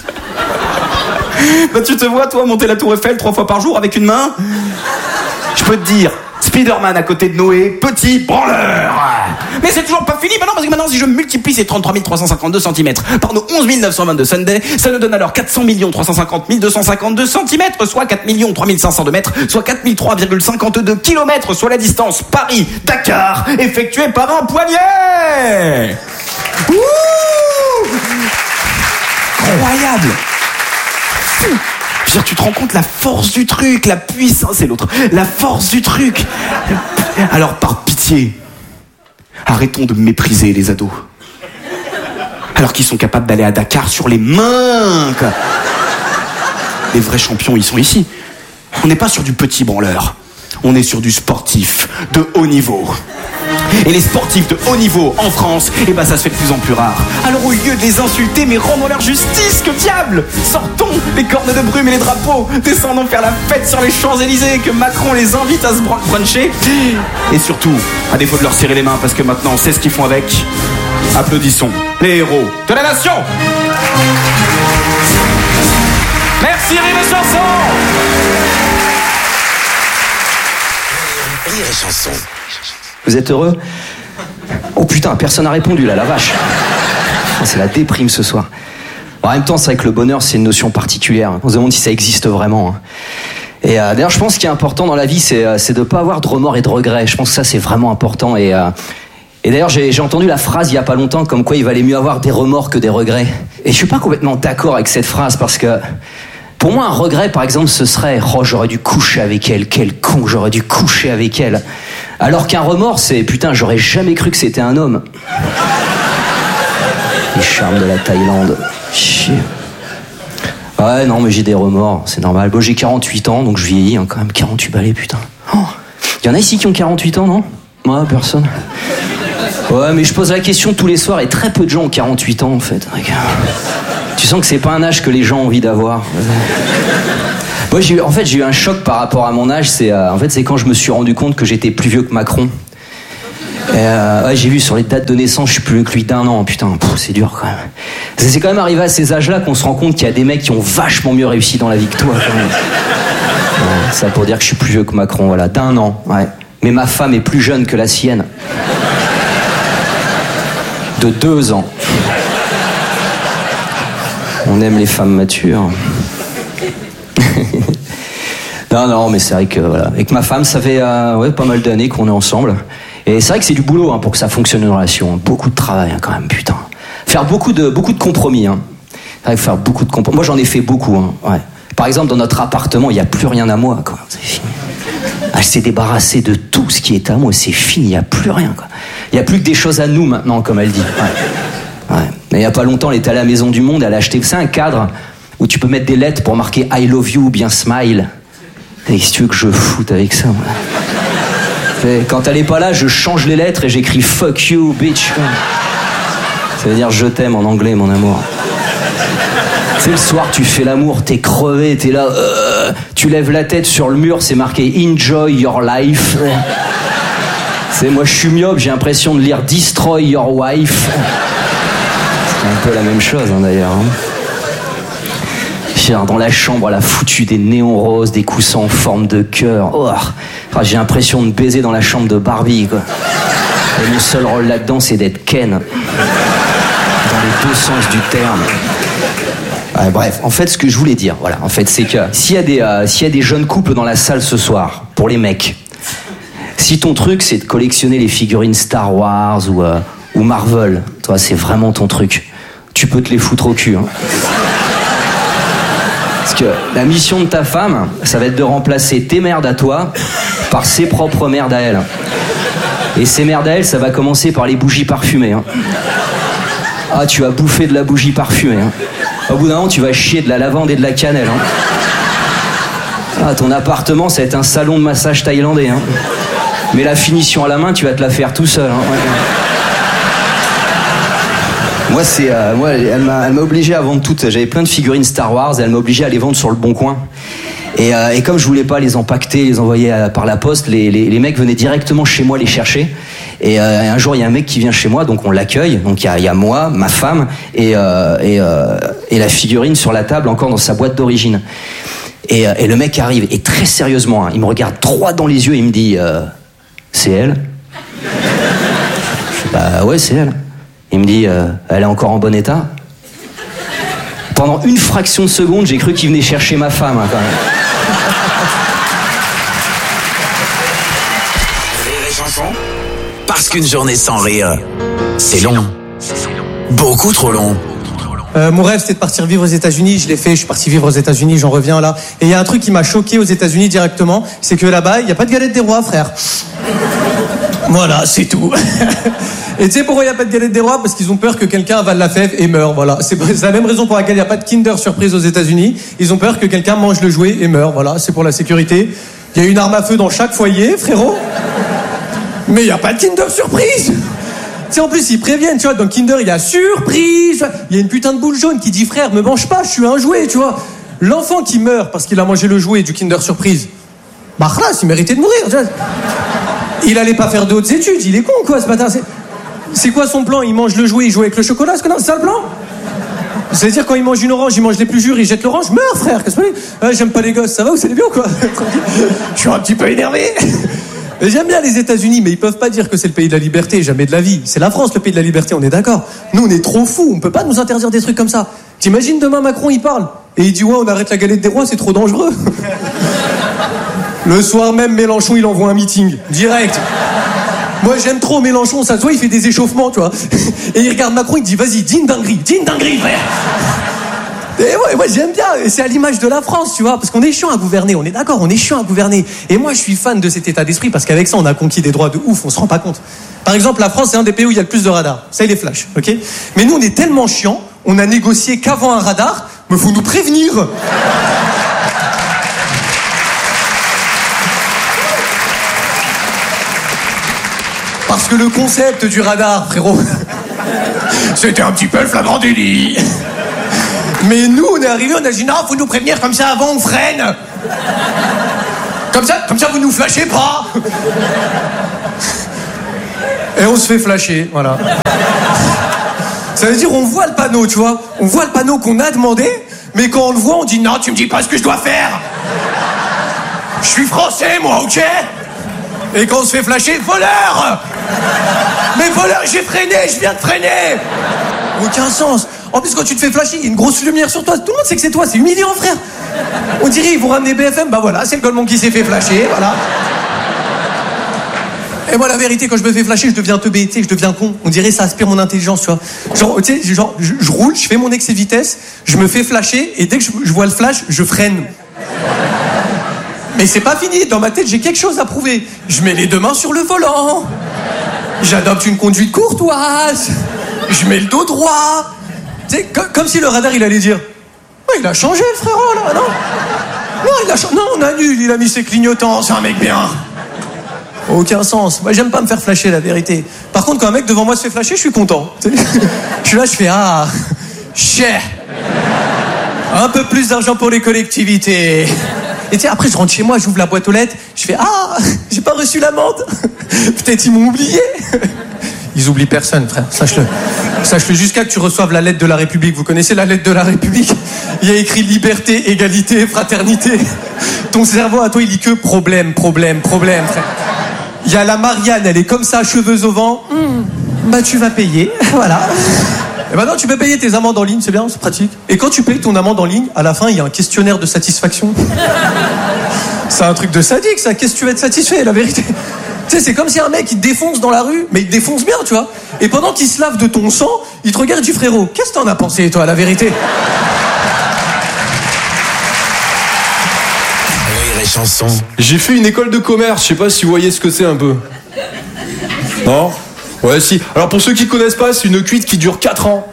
Bah tu te vois toi monter la Tour Eiffel 3 fois par jour avec une main? Je peux te dire, Spider-Man à côté de Noé, petit branleur. Mais c'est toujours pas fini maintenant, parce que maintenant si je multiplie ces 33 352 cm par nos 11 922 Sundays, ça nous donne alors 400 350 252 cm, soit 4 3502 mètres, soit 4003,52 km, soit la distance Paris-Dakar effectuée par un poignet. Ouh, incroyable. Je veux dire, tu te rends compte la force du truc, la puissance, c'est l'autre, la force du truc. Alors par pitié, arrêtons de mépriser les ados. Alors qu'ils sont capables d'aller à Dakar sur les mains. Les vrais champions, ils sont ici. On n'est pas sur du petit branleur. On est sur du sportif de haut niveau. Et les sportifs de haut niveau en France, eh ben ça se fait de plus en plus rare. Alors au lieu de les insulter, mais rendons-leur justice, que diable! Sortons les cornes de brume et les drapeaux, descendons faire la fête sur les Champs-Élysées, que Macron les invite à se bruncher. Et surtout, à défaut de leur serrer les mains, parce que maintenant on sait ce qu'ils font avec, applaudissons les héros de la nation. Merci Rire et Chanson. Rire et Chanson. Vous êtes heureux? Oh putain, personne n'a répondu là, la vache. C'est la déprime ce soir. Bon, en même temps, c'est vrai que le bonheur, c'est une notion particulière. On se demande si ça existe vraiment. Et d'ailleurs, je pense qu'il est important dans la vie, c'est de ne pas avoir de remords et de regrets. Je pense que ça, c'est vraiment important. Et d'ailleurs, j'ai entendu la phrase il y a pas longtemps, comme quoi il valait mieux avoir des remords que des regrets. Et je suis pas complètement d'accord avec cette phrase, parce que pour moi, un regret, par exemple, ce serait « Oh, j'aurais dû coucher avec elle, quel con, j'aurais dû coucher avec elle ». Alors qu'un remords, c'est « Putain, j'aurais jamais cru que c'était un homme ». Les charmes de la Thaïlande. Chier. Ouais, non, mais j'ai des remords, c'est normal. Bon, j'ai 48 ans, donc je vieillis, hein, quand même, 48 balais, putain. Oh, y en a ici qui ont 48 ans, non? Moi, personne. Ouais, mais je pose la question tous les soirs, et très peu de gens ont 48 ans, en fait. Tu sens que c'est pas un âge que les gens ont envie d'avoir. Moi, j'ai eu un choc par rapport à mon âge. C'est quand je me suis rendu compte que j'étais plus vieux que Macron. J'ai vu sur les dates de naissance, je suis plus vieux que lui d'1 an. Putain, c'est dur quand même. C'est quand même arrivé à ces âges-là qu'on se rend compte qu'il y a des mecs qui ont vachement mieux réussi dans la vie que toi. Quand même. Ouais, ça pour dire que je suis plus vieux que Macron, voilà, d'1 an. Ouais. Mais ma femme est plus jeune que la sienne. De 2 ans. On aime les femmes matures. Non, mais c'est vrai que voilà. Avec ma femme, ça fait pas mal d'années qu'on est ensemble. Et c'est vrai que c'est du boulot pour que ça fonctionne une relation. Beaucoup de travail quand même, putain. Faire beaucoup de compromis. C'est vrai que faire beaucoup de compromis. Moi, j'en ai fait beaucoup. Ouais. Par exemple, dans notre appartement, il n'y a plus rien à moi. Quoi. C'est fini. Elle s'est débarrassée de tout ce qui est à moi. C'est fini, il n'y a plus rien. Quoi. Il n'y a plus que des choses à nous maintenant, comme elle dit. Ouais. Mais il n'y a pas longtemps, elle était à la Maison du Monde. Elle a acheté, un cadre où tu peux mettre des lettres pour marquer I love you ou bien smile. Et si tu veux que je foute avec ça, moi. Quand elle est pas là, je change les lettres et j'écris fuck you, bitch. Ça veut dire je t'aime en anglais, mon amour. C'est le soir, tu fais l'amour, t'es crevé, t'es là, tu lèves la tête sur le mur, c'est marqué enjoy your life. Moi, je suis myope, j'ai l'impression de lire destroy your wife. C'est un peu la même chose, d'ailleurs. Dans la chambre, elle a foutu des néons roses, des coussins en forme de cœur. J'ai l'impression de baiser dans la chambre de Barbie, quoi. Et mon seul rôle là-dedans, c'est d'être Ken. Dans les deux sens du terme. Ouais, bref, en fait, ce que je voulais dire, voilà, en fait, c'est que s'il y a des jeunes couples dans la salle ce soir, pour les mecs, si ton truc, c'est de collectionner les figurines Star Wars ou Marvel, toi, c'est vraiment ton truc, tu peux te les foutre au cul, Parce que la mission de ta femme, ça va être de remplacer tes merdes à toi par ses propres merdes à elle. Et ces merdes à elle, ça va commencer par les bougies parfumées. Ah, tu vas bouffer de la bougie parfumée. Au bout d'un moment, tu vas chier de la lavande et de la cannelle. Ah, ton appartement, ça va être un salon de massage thaïlandais. Mais la finition à la main, tu vas te la faire tout seul. Moi, elle m'a obligé à vendre toutes. J'avais plein de figurines Star Wars et elle m'a obligé à les vendre sur le Bon Coin. Et comme je voulais pas les empaqueter, les envoyer par la poste, les mecs venaient directement chez moi les chercher. Et un jour, il y a un mec qui vient chez moi, donc on l'accueille. Donc il y a moi, ma femme et la figurine sur la table, encore dans sa boîte d'origine. Et le mec arrive et très sérieusement, il me regarde droit dans les yeux et il me dit c'est elle. Je dis, bah ouais, c'est elle. Il me dit, elle est encore en bon état. Pendant une fraction de seconde, j'ai cru qu'il venait chercher ma femme, quand même. Rire et chanson. Parce qu'une journée sans rire, c'est long. Beaucoup trop long. Mon rêve, c'était de partir vivre aux États-Unis. Je l'ai fait, je suis parti vivre aux États-Unis, j'en reviens là. Et il y a un truc qui m'a choqué aux États-Unis directement, c'est que là-bas, il n'y a pas de galette des rois, frère. Voilà, c'est tout. Et tu sais pourquoi il n'y a pas de galette des rois? Parce qu'ils ont peur que quelqu'un avale la fève et meure, voilà. C'est la même raison pour laquelle il n'y a pas de Kinder Surprise aux États-Unis. Ils ont peur que quelqu'un mange le jouet et meure, voilà. C'est pour la sécurité. Il y a une arme à feu dans chaque foyer, frérot. Mais il n'y a pas de Kinder Surprise. Tu sais, en plus, ils préviennent, tu vois, dans Kinder, il y a surprise. Il y a une putain de boule jaune qui dit, frère, me mange pas, je suis un jouet, tu vois. L'enfant qui meurt parce qu'il a mangé le jouet du Kinder Surprise, bah, khlas, il méritait de mourir, tu vois. Il allait pas faire de hautes études, il est con, quoi, ce matin. C'est quoi son plan? Il mange le jouet, il joue avec le chocolat, c'est ça le plan? C'est-à-dire, quand il mange une orange, il mange les plus jures, il jette l'orange, meurs, frère, qu'est-ce que c'est? J'aime pas les gosses, ça va ou c'est bien, quoi? Je suis un petit peu énervé. J'aime bien les États-Unis, mais ils peuvent pas dire que c'est le pays de la liberté, jamais de la vie. C'est la France, le pays de la liberté, on est d'accord. Nous, on est trop fous, on peut pas nous interdire des trucs comme ça. T'imagines demain Macron, il parle, et il dit, ouais, on arrête la galette des rois, c'est trop dangereux. Le soir même, Mélenchon, il envoie un meeting, direct. Moi, j'aime trop Mélenchon, ça se voit, il fait des échauffements, tu vois. Et il regarde Macron, il dit, vas-y, dis une dinguerie, frère. Et ouais, j'aime bien, et c'est à l'image de la France, tu vois, parce qu'on est chiant à gouverner, on est d'accord, on est chiant à gouverner. Et moi, je suis fan de cet état d'esprit, parce qu'avec ça, on a conquis des droits de ouf, on se rend pas compte. Par exemple, la France, c'est un des pays où il y a le plus de radars. Ça, il est flash, ok? Mais nous, on est tellement chiants, on a négocié qu'avant un radar, mais faut nous prévenir. Parce que le concept du radar, frérot, c'était un petit peu le flagrant délit. Mais nous, on est arrivés, on a dit non, faut nous prévenir, comme ça avant on freine. Comme ça vous nous flashez pas. Et on se fait flasher, voilà. Ça veut dire on voit le panneau, tu vois. On voit le panneau qu'on a demandé, mais quand on le voit, on dit non, tu me dis pas ce que je dois faire. Je suis français, moi, ok? Et quand on se fait flasher, voleur! Mais voleur, j'ai freiné, je viens de freiner! Aucun sens. En plus, quand tu te fais flasher, il y a une grosse lumière sur toi. Tout le monde sait que c'est toi, c'est humiliant, frère. On dirait, ils vont ramener BFM, bah voilà, c'est le Goldman qui s'est fait flasher, voilà. Et moi, la vérité, quand je me fais flasher, je deviens teubé, tu sais, je deviens con. On dirait, ça aspire mon intelligence, tu vois. Genre, tu sais, je roule, je fais mon excès de vitesse, je me fais flasher, et dès que je vois le flash, je freine. Mais c'est pas fini, dans ma tête, j'ai quelque chose à prouver. Je mets les deux mains sur le volant. J'adopte une conduite courtoise. Je mets le dos droit. Tu sais, comme si le radar, il allait dire oh, il a changé, le frérot, là, non? Non, il a changé. Non, on annule, il a mis ses clignotants, c'est un mec bien. Aucun sens. Moi, j'aime pas me faire flasher, la vérité. Par contre, quand un mec devant moi se fait flasher, je suis content. Je suis là, je fais ah, cher. Un peu plus d'argent pour les collectivités. Et tu sais, après, je rentre chez moi, j'ouvre la boîte aux lettres, je fais ah, j'ai pas reçu l'amende. Peut-être ils m'ont oublié. Ils oublient personne, frère, sache-le. Sache-le jusqu'à que tu reçoives la lettre de la République. Vous connaissez la lettre de la République? Il y a écrit liberté, égalité, fraternité. Ton cerveau, à toi, il lit que problème, problème, problème, frère. Il y a la Marianne, elle est comme ça, cheveux au vent. Bah, tu vas payer, voilà. Et maintenant, tu peux payer tes amendes en ligne, c'est bien, c'est pratique. Et quand tu payes ton amende en ligne, à la fin, il y a un questionnaire de satisfaction. C'est un truc de sadique, ça. Qu'est-ce que tu vas être satisfait, la vérité? Tu sais, c'est comme si un mec, il te défonce dans la rue, mais il te défonce bien, tu vois. Et pendant qu'il se lave de ton sang, il te regarde du frérot. Qu'est-ce que t'en as pensé, toi, la vérité? Rire et chanson. J'ai fait une école de commerce, je sais pas si vous voyez ce que c'est un peu. Non? Ouais, si. Alors pour ceux qui connaissent pas, c'est une cuite qui dure 4 ans.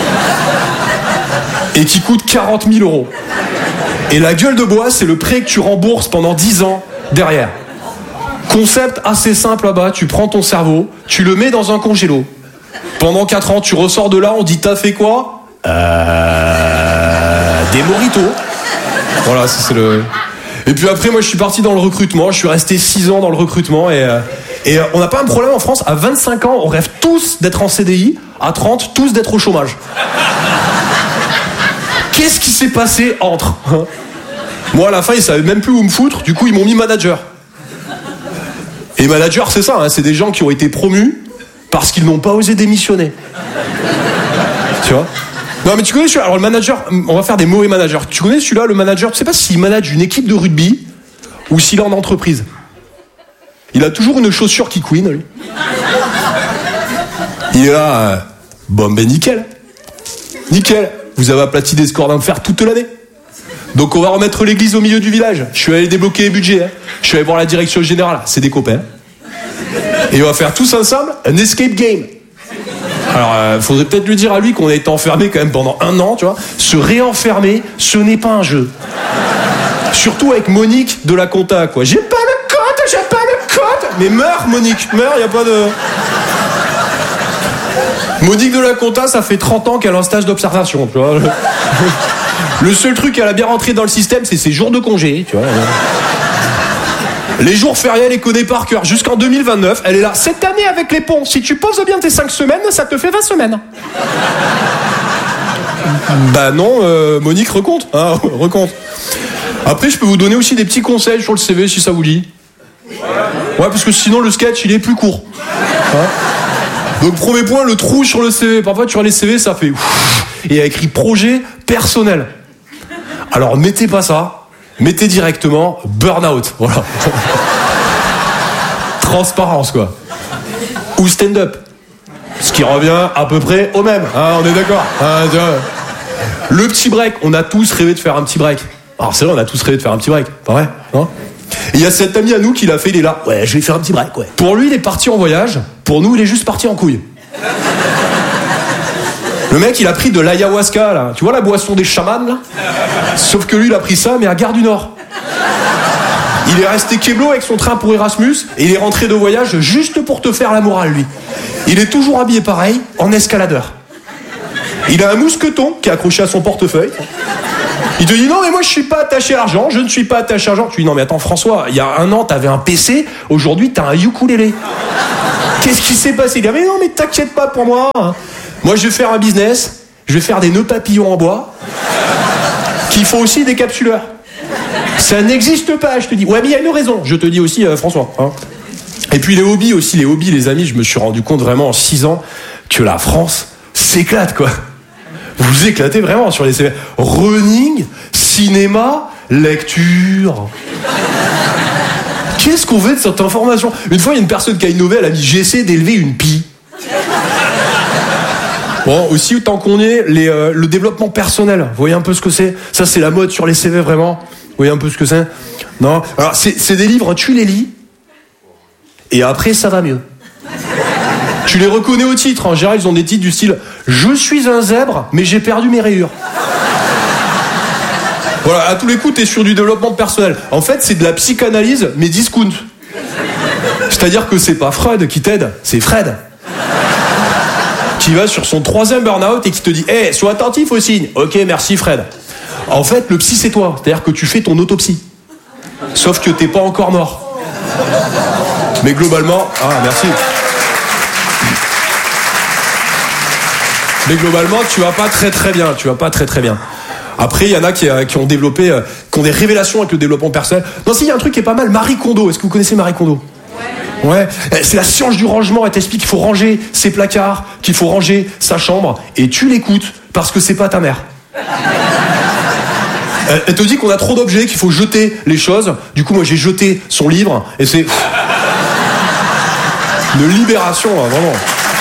Et qui coûte 40 000 €. Et la gueule de bois, c'est le prêt que tu rembourses pendant 10 ans derrière. Concept assez simple là-bas, tu prends ton cerveau, tu le mets dans un congélo. Pendant 4 ans, tu ressors de là, on dit t'as fait quoi? Des moritos. Voilà, ça c'est le... Et puis après, moi je suis parti dans le recrutement, je suis resté 6 ans dans le recrutement et on n'a pas un problème en France, à 25 ans, on rêve tous d'être en CDI, à 30, tous d'être au chômage. Qu'est-ce qui s'est passé entre? Moi à la fin, ils savaient même plus où me foutre, du coup ils m'ont mis manager. Et manager, c'est ça, hein, c'est des gens qui ont été promus parce qu'ils n'ont pas osé démissionner. Tu vois? Non mais tu connais celui-là, alors le manager, on va faire des mauvais managers. Tu connais celui-là, le manager, tu sais pas s'il manage une équipe de rugby ou s'il est en entreprise. Il a toujours une chaussure qui couine, lui. Il est là, bon ben nickel. Nickel, vous avez aplati des scores d'un fer toute l'année. Donc on va remettre l'église au milieu du village. Je suis allé débloquer les budgets, hein. Je suis allé voir la direction générale, c'est des copains. Et on va faire tous ensemble un escape game. Alors, faudrait peut-être lui dire à lui qu'on a été enfermé quand même pendant 1 an, tu vois. Se réenfermer, ce n'est pas un jeu. Surtout avec Monique de la compta, quoi. J'ai pas le code. Mais meurs, Monique, meurs, y a pas de... Monique de la compta, ça fait 30 ans qu'elle a un stage d'observation, tu vois. Le seul truc qu'elle a bien rentré dans le système, c'est ses jours de congé, tu vois. Les jours fériés, elle les connaît par cœur. Jusqu'en 2029, elle est là. Cette année, avec les ponts, si tu poses bien tes 5 semaines, ça te fait 20 semaines. Bah non, Monique, recompte. Hein, recompte. Après, je peux vous donner aussi des petits conseils sur le CV, si ça vous dit. Ouais, parce que sinon, le sketch, il est plus court. Hein? Donc, premier point, le trou sur le CV. Parfois, tu vois les CV, ça fait... Et il y a écrit projet personnel. Alors, mettez pas ça. Mettez directement burn-out, voilà. Transparence, quoi. Ou stand-up. Ce qui revient à peu près au même, hein, on est d'accord. Hein, le petit break, on a tous rêvé de faire un petit break. Alors c'est vrai, on a tous rêvé de faire un petit break, pas vrai, hein? Et il y a cet ami à nous qui l'a fait, il est là. Ouais, je vais faire un petit break, ouais. Pour lui, il est parti en voyage. Pour nous, il est juste parti en couille. Le mec, il a pris de l'ayahuasca, là. Tu vois la boisson des chamans, là? Sauf que lui, il a pris ça, mais à Gare du Nord. Il est resté keblo avec son train pour Erasmus, et il est rentré de voyage juste pour te faire la morale, lui. Il est toujours habillé pareil, en escaladeur. Il a un mousqueton qui est accroché à son portefeuille. Il te dit non mais moi je suis pas attaché à l'argent, je ne suis pas attaché à l'argent. Tu dis non mais attends François, il y a un an t'avais un PC, aujourd'hui t'as un ukulélé. Qu'est-ce qui s'est passé? Il dit mais non mais t'inquiète pas pour moi. Moi je vais faire un business, je vais faire des nœuds papillons en bois qui font aussi des capsuleurs. Ça n'existe pas, je te dis. Ouais mais il y a une raison, je te dis aussi François. Hein. Et puis les hobbies, les amis, je me suis rendu compte vraiment en 6 ans que la France s'éclate quoi. Vous éclatez vraiment sur les CV. Running, cinéma, lecture. Qu'est-ce qu'on veut de cette information? Une fois, il y a une personne qui a innové, elle a dit j'essaie d'élever une pie. Bon, aussi, tant qu'on est, le développement personnel. Vous voyez un peu ce que c'est? Ça, c'est la mode sur les CV, vraiment. Vous voyez un peu ce que c'est? Non. Alors, c'est des livres, tu les lis, et après, ça va mieux. Tu les reconnais au titre. En général, ils ont des titres du style « Je suis un zèbre, mais j'ai perdu mes rayures ». Voilà, à tous les coups, t'es sur du développement personnel. En fait, c'est de la psychanalyse, mais discount. C'est-à-dire que c'est pas Freud qui t'aide, c'est Fred. Qui va sur son 3e burn-out et qui te dit « Hey, sois attentif aux signes ». Ok, merci Fred. En fait, le psy, c'est toi. C'est-à-dire que tu fais ton autopsie. Sauf que t'es pas encore mort. Mais globalement... Ah, merci. Mais globalement, tu vas pas très bien. Tu vas pas très bien. Après, il y en a qui ont développé, qui ont des révélations avec le développement personnel. Non, si, il y a un truc qui est pas mal. Marie Kondo. Est-ce que vous connaissez Marie Kondo? Ouais. C'est la science du rangement. Elle t'explique qu'il faut ranger ses placards, qu'il faut ranger sa chambre. Et tu l'écoutes parce que c'est pas ta mère. Elle te dit qu'on a trop d'objets, qu'il faut jeter les choses. Du coup, moi, j'ai jeté son livre. Et c'est une libération, là, vraiment.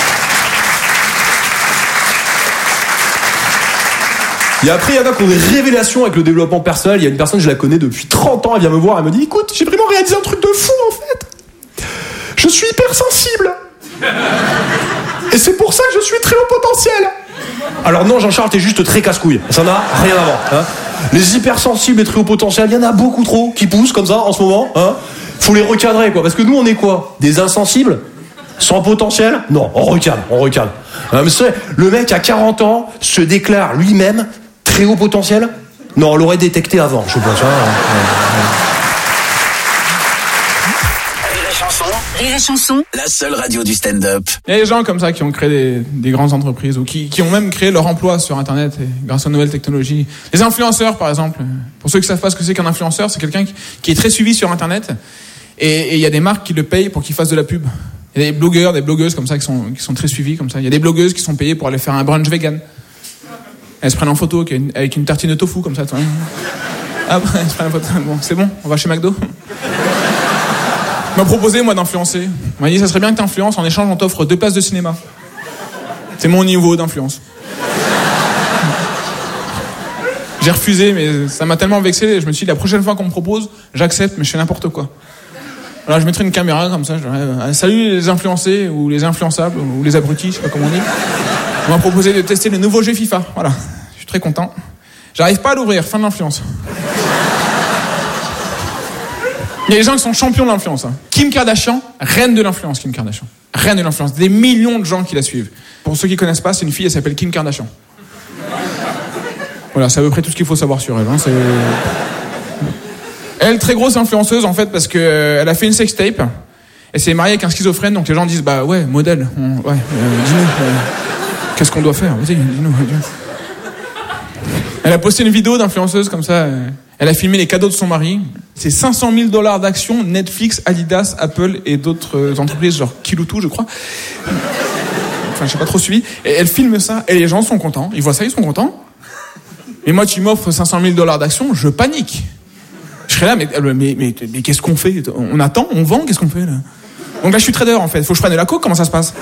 Et après, il y en a qui ont des révélations avec le développement personnel. Il y a une personne, je la connais depuis 30 ans, elle vient me voir, elle me dit « Écoute, j'ai vraiment réalisé un truc de fou, en fait. Je suis hypersensible. Et c'est pour ça que je suis très haut potentiel. » Alors non, Jean-Charles, t'es juste très casse-couille. Ça n'a rien à voir. Hein. Les hypersensibles et très haut potentiel, il y en a beaucoup trop qui poussent comme ça, en ce moment. Hein. Faut les recadrer, quoi. Parce que nous, on est quoi? Des insensibles? Sans potentiel? Non, on recadre. Mais c'est, le mec à 40 ans se déclare lui-même très haut potentiel? Non, on l'aurait détecté avant, je pense. Rire et chanson, la seule radio du stand-up. Il y a des gens comme ça qui ont créé des grandes entreprises ou qui ont même créé leur emploi sur Internet et grâce aux nouvelles technologies. Les influenceurs, par exemple. Pour ceux qui ne savent pas ce que c'est qu'un influenceur, c'est quelqu'un qui est très suivi sur Internet et il y a des marques qui le payent pour qu'il fasse de la pub. Il y a des blogueurs, des blogueuses comme ça qui sont très suivis comme ça. Il y a des blogueuses qui sont payées pour aller faire un brunch vegan. Elles se prennent en photo avec une tartine de tofu comme ça. Ah, elles se prennent en photo. Bon, c'est bon, on va chez McDo. Il m'a proposé, moi, d'influencer. Il m'a dit, ça serait bien que t'influences. En échange, on t'offre 2 places de cinéma. C'est mon niveau d'influence. J'ai refusé, mais ça m'a tellement vexé. Je me suis dit, la prochaine fois qu'on me propose, j'accepte, mais je fais n'importe quoi. Alors, je mettrai une caméra comme ça. Je dirais, salut les influencés, ou les influençables, ou les abrutis, je sais pas comment on dit. On m'a proposé de tester le nouveau jeu FIFA. Voilà, je suis très content. J'arrive pas à l'ouvrir, fin de l'influence. Il y a des gens qui sont champions de l'influence. Hein. Kim Kardashian, reine de l'influence, Kim Kardashian. Reine de l'influence. Des millions de gens qui la suivent. Pour ceux qui connaissent pas, c'est une fille, elle s'appelle Kim Kardashian. Voilà, c'est à peu près tout ce qu'il faut savoir sur elle. Hein. Elle, très grosse influenceuse, en fait, parce que elle a fait une sextape. Elle s'est mariée avec un schizophrène, donc les gens disent, bah ouais, modèle. Dis-nous, qu'est-ce qu'on doit faire? Vas-y, dis-nous. Elle a posté une vidéo d'influenceuse comme ça. Elle a filmé les cadeaux de son mari. C'est $500 000 d'actions, Netflix, Adidas, Apple et d'autres entreprises, genre Kiloutou, je crois. Enfin, j'ai pas trop suivi. Et elle filme ça, et les gens sont contents. Ils voient ça, ils sont contents. Et moi, tu m'offres $500 000 d'actions, je panique. Je serais là, mais qu'est-ce qu'on fait? On attend, on vend, qu'est-ce qu'on fait là? Donc là, je suis trader en fait. Faut que je prenne de la coke, comment ça se passe?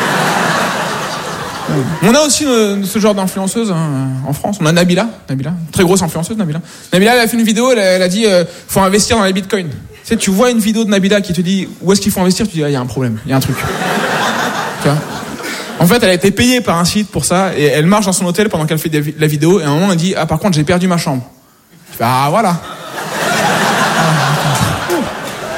On a aussi ce genre d'influenceuse hein, en France. On a Nabila, très grosse influenceuse Nabila. Nabila, elle a fait une vidéo, elle a dit faut investir dans les bitcoins. Tu sais, tu vois une vidéo de Nabila qui te dit où est-ce qu'il faut investir, tu dis il y a un problème, il y a un truc. Tu vois? En fait, elle a été payée par un site pour ça et elle marche dans son hôtel pendant qu'elle fait la vidéo et à un moment elle dit par contre j'ai perdu ma chambre. Je fais voilà.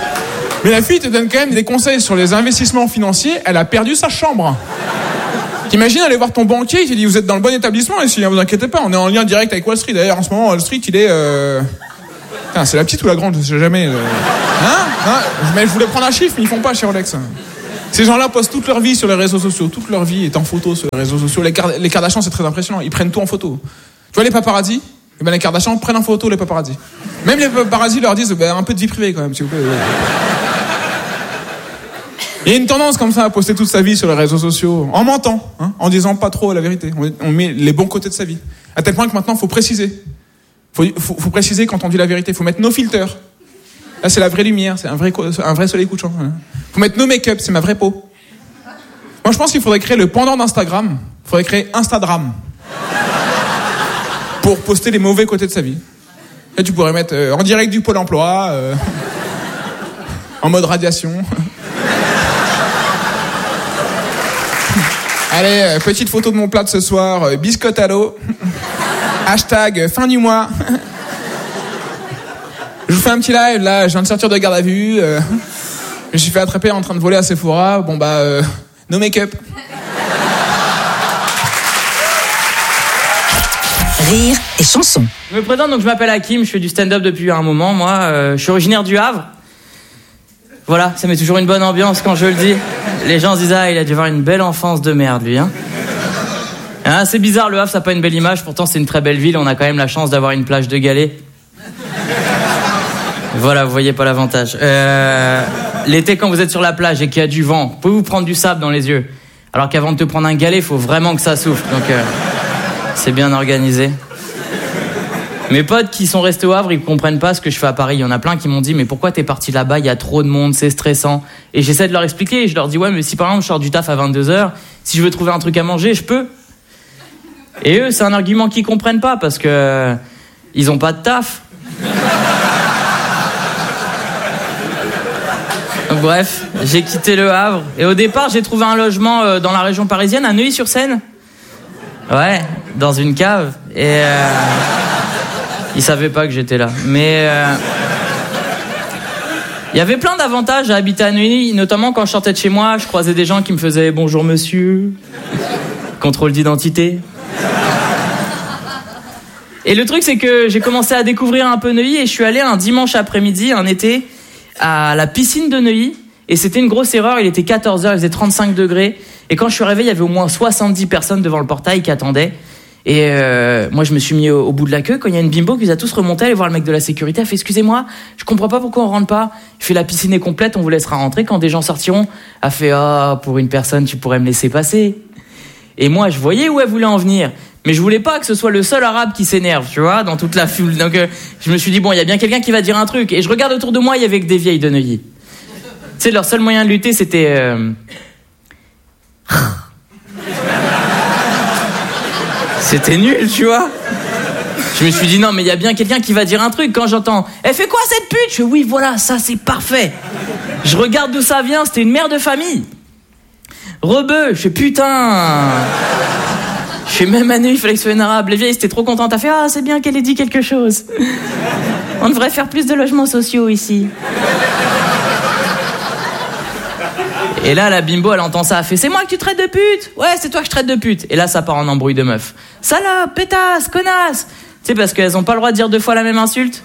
Mais la fille te donne quand même des conseils sur les investissements financiers. Elle a perdu sa chambre. T'imagines aller voir ton banquier, il te dit vous êtes dans le bon établissement et si vous inquiétez pas, on est en lien direct avec Wall Street. D'ailleurs en ce moment Wall Street il est Putain, c'est la petite ou la grande, je sais jamais. Hein mais je voulais prendre un chiffre, mais ils font pas chez Rolex. Ces gens-là postent toute leur vie sur les réseaux sociaux, toute leur vie est en photo sur les réseaux sociaux. Les Kardashians c'est très impressionnant, ils prennent tout en photo. Tu vois les paparazzis, et ben les Kardashians prennent en photo les paparazzis. Même les paparazzis leur disent un peu de vie privée quand même s'il vous plaît. Il y a une tendance comme ça à poster toute sa vie sur les réseaux sociaux, en mentant, en disant pas trop la vérité. On met les bons côtés de sa vie. À tel point que maintenant, il faut préciser. Faut préciser quand on dit la vérité. Il faut mettre nos filters. Là, c'est la vraie lumière, c'est un vrai soleil couchant. Il faut mettre nos make-up, c'est ma vraie peau. Moi, je pense qu'il faudrait créer le pendant d'Instagram. Il faudrait créer Instagram. Pour poster les mauvais côtés de sa vie. Là, tu pourrais mettre en direct du Pôle emploi, en mode radiation. Allez, petite photo de mon plat de ce soir, biscotte à l'eau. Hashtag fin du mois. Je vous fais un petit live, là, je viens de sortir de garde à vue. Je me suis fait attraper en train de voler à Sephora. Bon bah, no make-up. Rire et chanson. Je me présente, donc je m'appelle Hakim, je fais du stand-up depuis un moment. Moi, je suis originaire du Havre. Voilà, ça met toujours une bonne ambiance quand je le dis. Les gens se disent, il a dû avoir une belle enfance de merde, lui, hein. C'est bizarre, le Havre, ça n'a pas une belle image, pourtant c'est une très belle ville, on a quand même la chance d'avoir une plage de galets. Voilà, vous voyez pas l'avantage. L'été, quand vous êtes sur la plage et qu'il y a du vent, vous pouvez vous prendre du sable dans les yeux. Alors qu'avant de te prendre un galet, il faut vraiment que ça souffle, donc c'est bien organisé. Mes potes qui sont restés au Havre, ils comprennent pas ce que je fais à Paris. Il y en a plein qui m'ont dit, mais pourquoi t'es parti là-bas? Il y a trop de monde, c'est stressant. Et j'essaie de leur expliquer. Et je leur dis, ouais, mais si par exemple je sors du taf à 22h, si je veux trouver un truc à manger, je peux. Et eux, c'est un argument qu'ils comprennent pas parce que ils ont pas de taf. Donc bref, j'ai quitté le Havre. Et au départ, j'ai trouvé un logement dans la région parisienne, à Neuilly-sur-Seine. Ouais, dans une cave. Et ils savaient pas que j'étais là. Mais il y avait plein d'avantages à habiter à Neuilly, notamment quand je sortais de chez moi, je croisais des gens qui me faisaient « Bonjour monsieur », contrôle d'identité. Et le truc, c'est que j'ai commencé à découvrir un peu Neuilly et je suis allé un dimanche après-midi, un été, à la piscine de Neuilly. Et c'était une grosse erreur, il était 14h, il faisait 35 degrés. Et quand je suis arrivé, il y avait au moins 70 personnes devant le portail qui attendaient. Et moi, je me suis mis au bout de la queue quand il y a une bimbo qui nous a tous remonté, aller voir le mec de la sécurité. Elle fait, excusez-moi, je comprends pas pourquoi on rentre pas. Il fait, la piscine est complète, on vous laissera rentrer quand des gens sortiront. Elle fait, pour une personne, tu pourrais me laisser passer. Et moi, je voyais où elle voulait en venir. Mais je voulais pas que ce soit le seul arabe qui s'énerve, tu vois, dans toute la foule. Donc je me suis dit, bon, il y a bien quelqu'un qui va dire un truc. Et je regarde autour de moi, il y avait que des vieilles de Neuilly. Tu sais, leur seul moyen de lutter, c'était... C'était nul, tu vois. Je me suis dit, non, mais il y a bien quelqu'un qui va dire un truc. Quand j'entends, elle fait quoi cette pute? Je fais, oui, voilà, ça c'est parfait. Je regarde d'où ça vient, c'était une mère de famille. Rebeu, je fais, putain. Je fais, même à Neuilly, il fallait que ce soit une arabe. Les vieilles, c'était trop contente. Elle fait, c'est bien qu'elle ait dit quelque chose. On devrait faire plus de logements sociaux ici. Et là, la bimbo, elle entend ça, elle fait, c'est moi que tu traites de pute? Ouais, c'est toi que je traite de pute. Et là, ça part en embrouille de meuf. Salope, pétasse, connasse. Tu sais, parce qu'elles ont pas le droit de dire 2 fois la même insulte.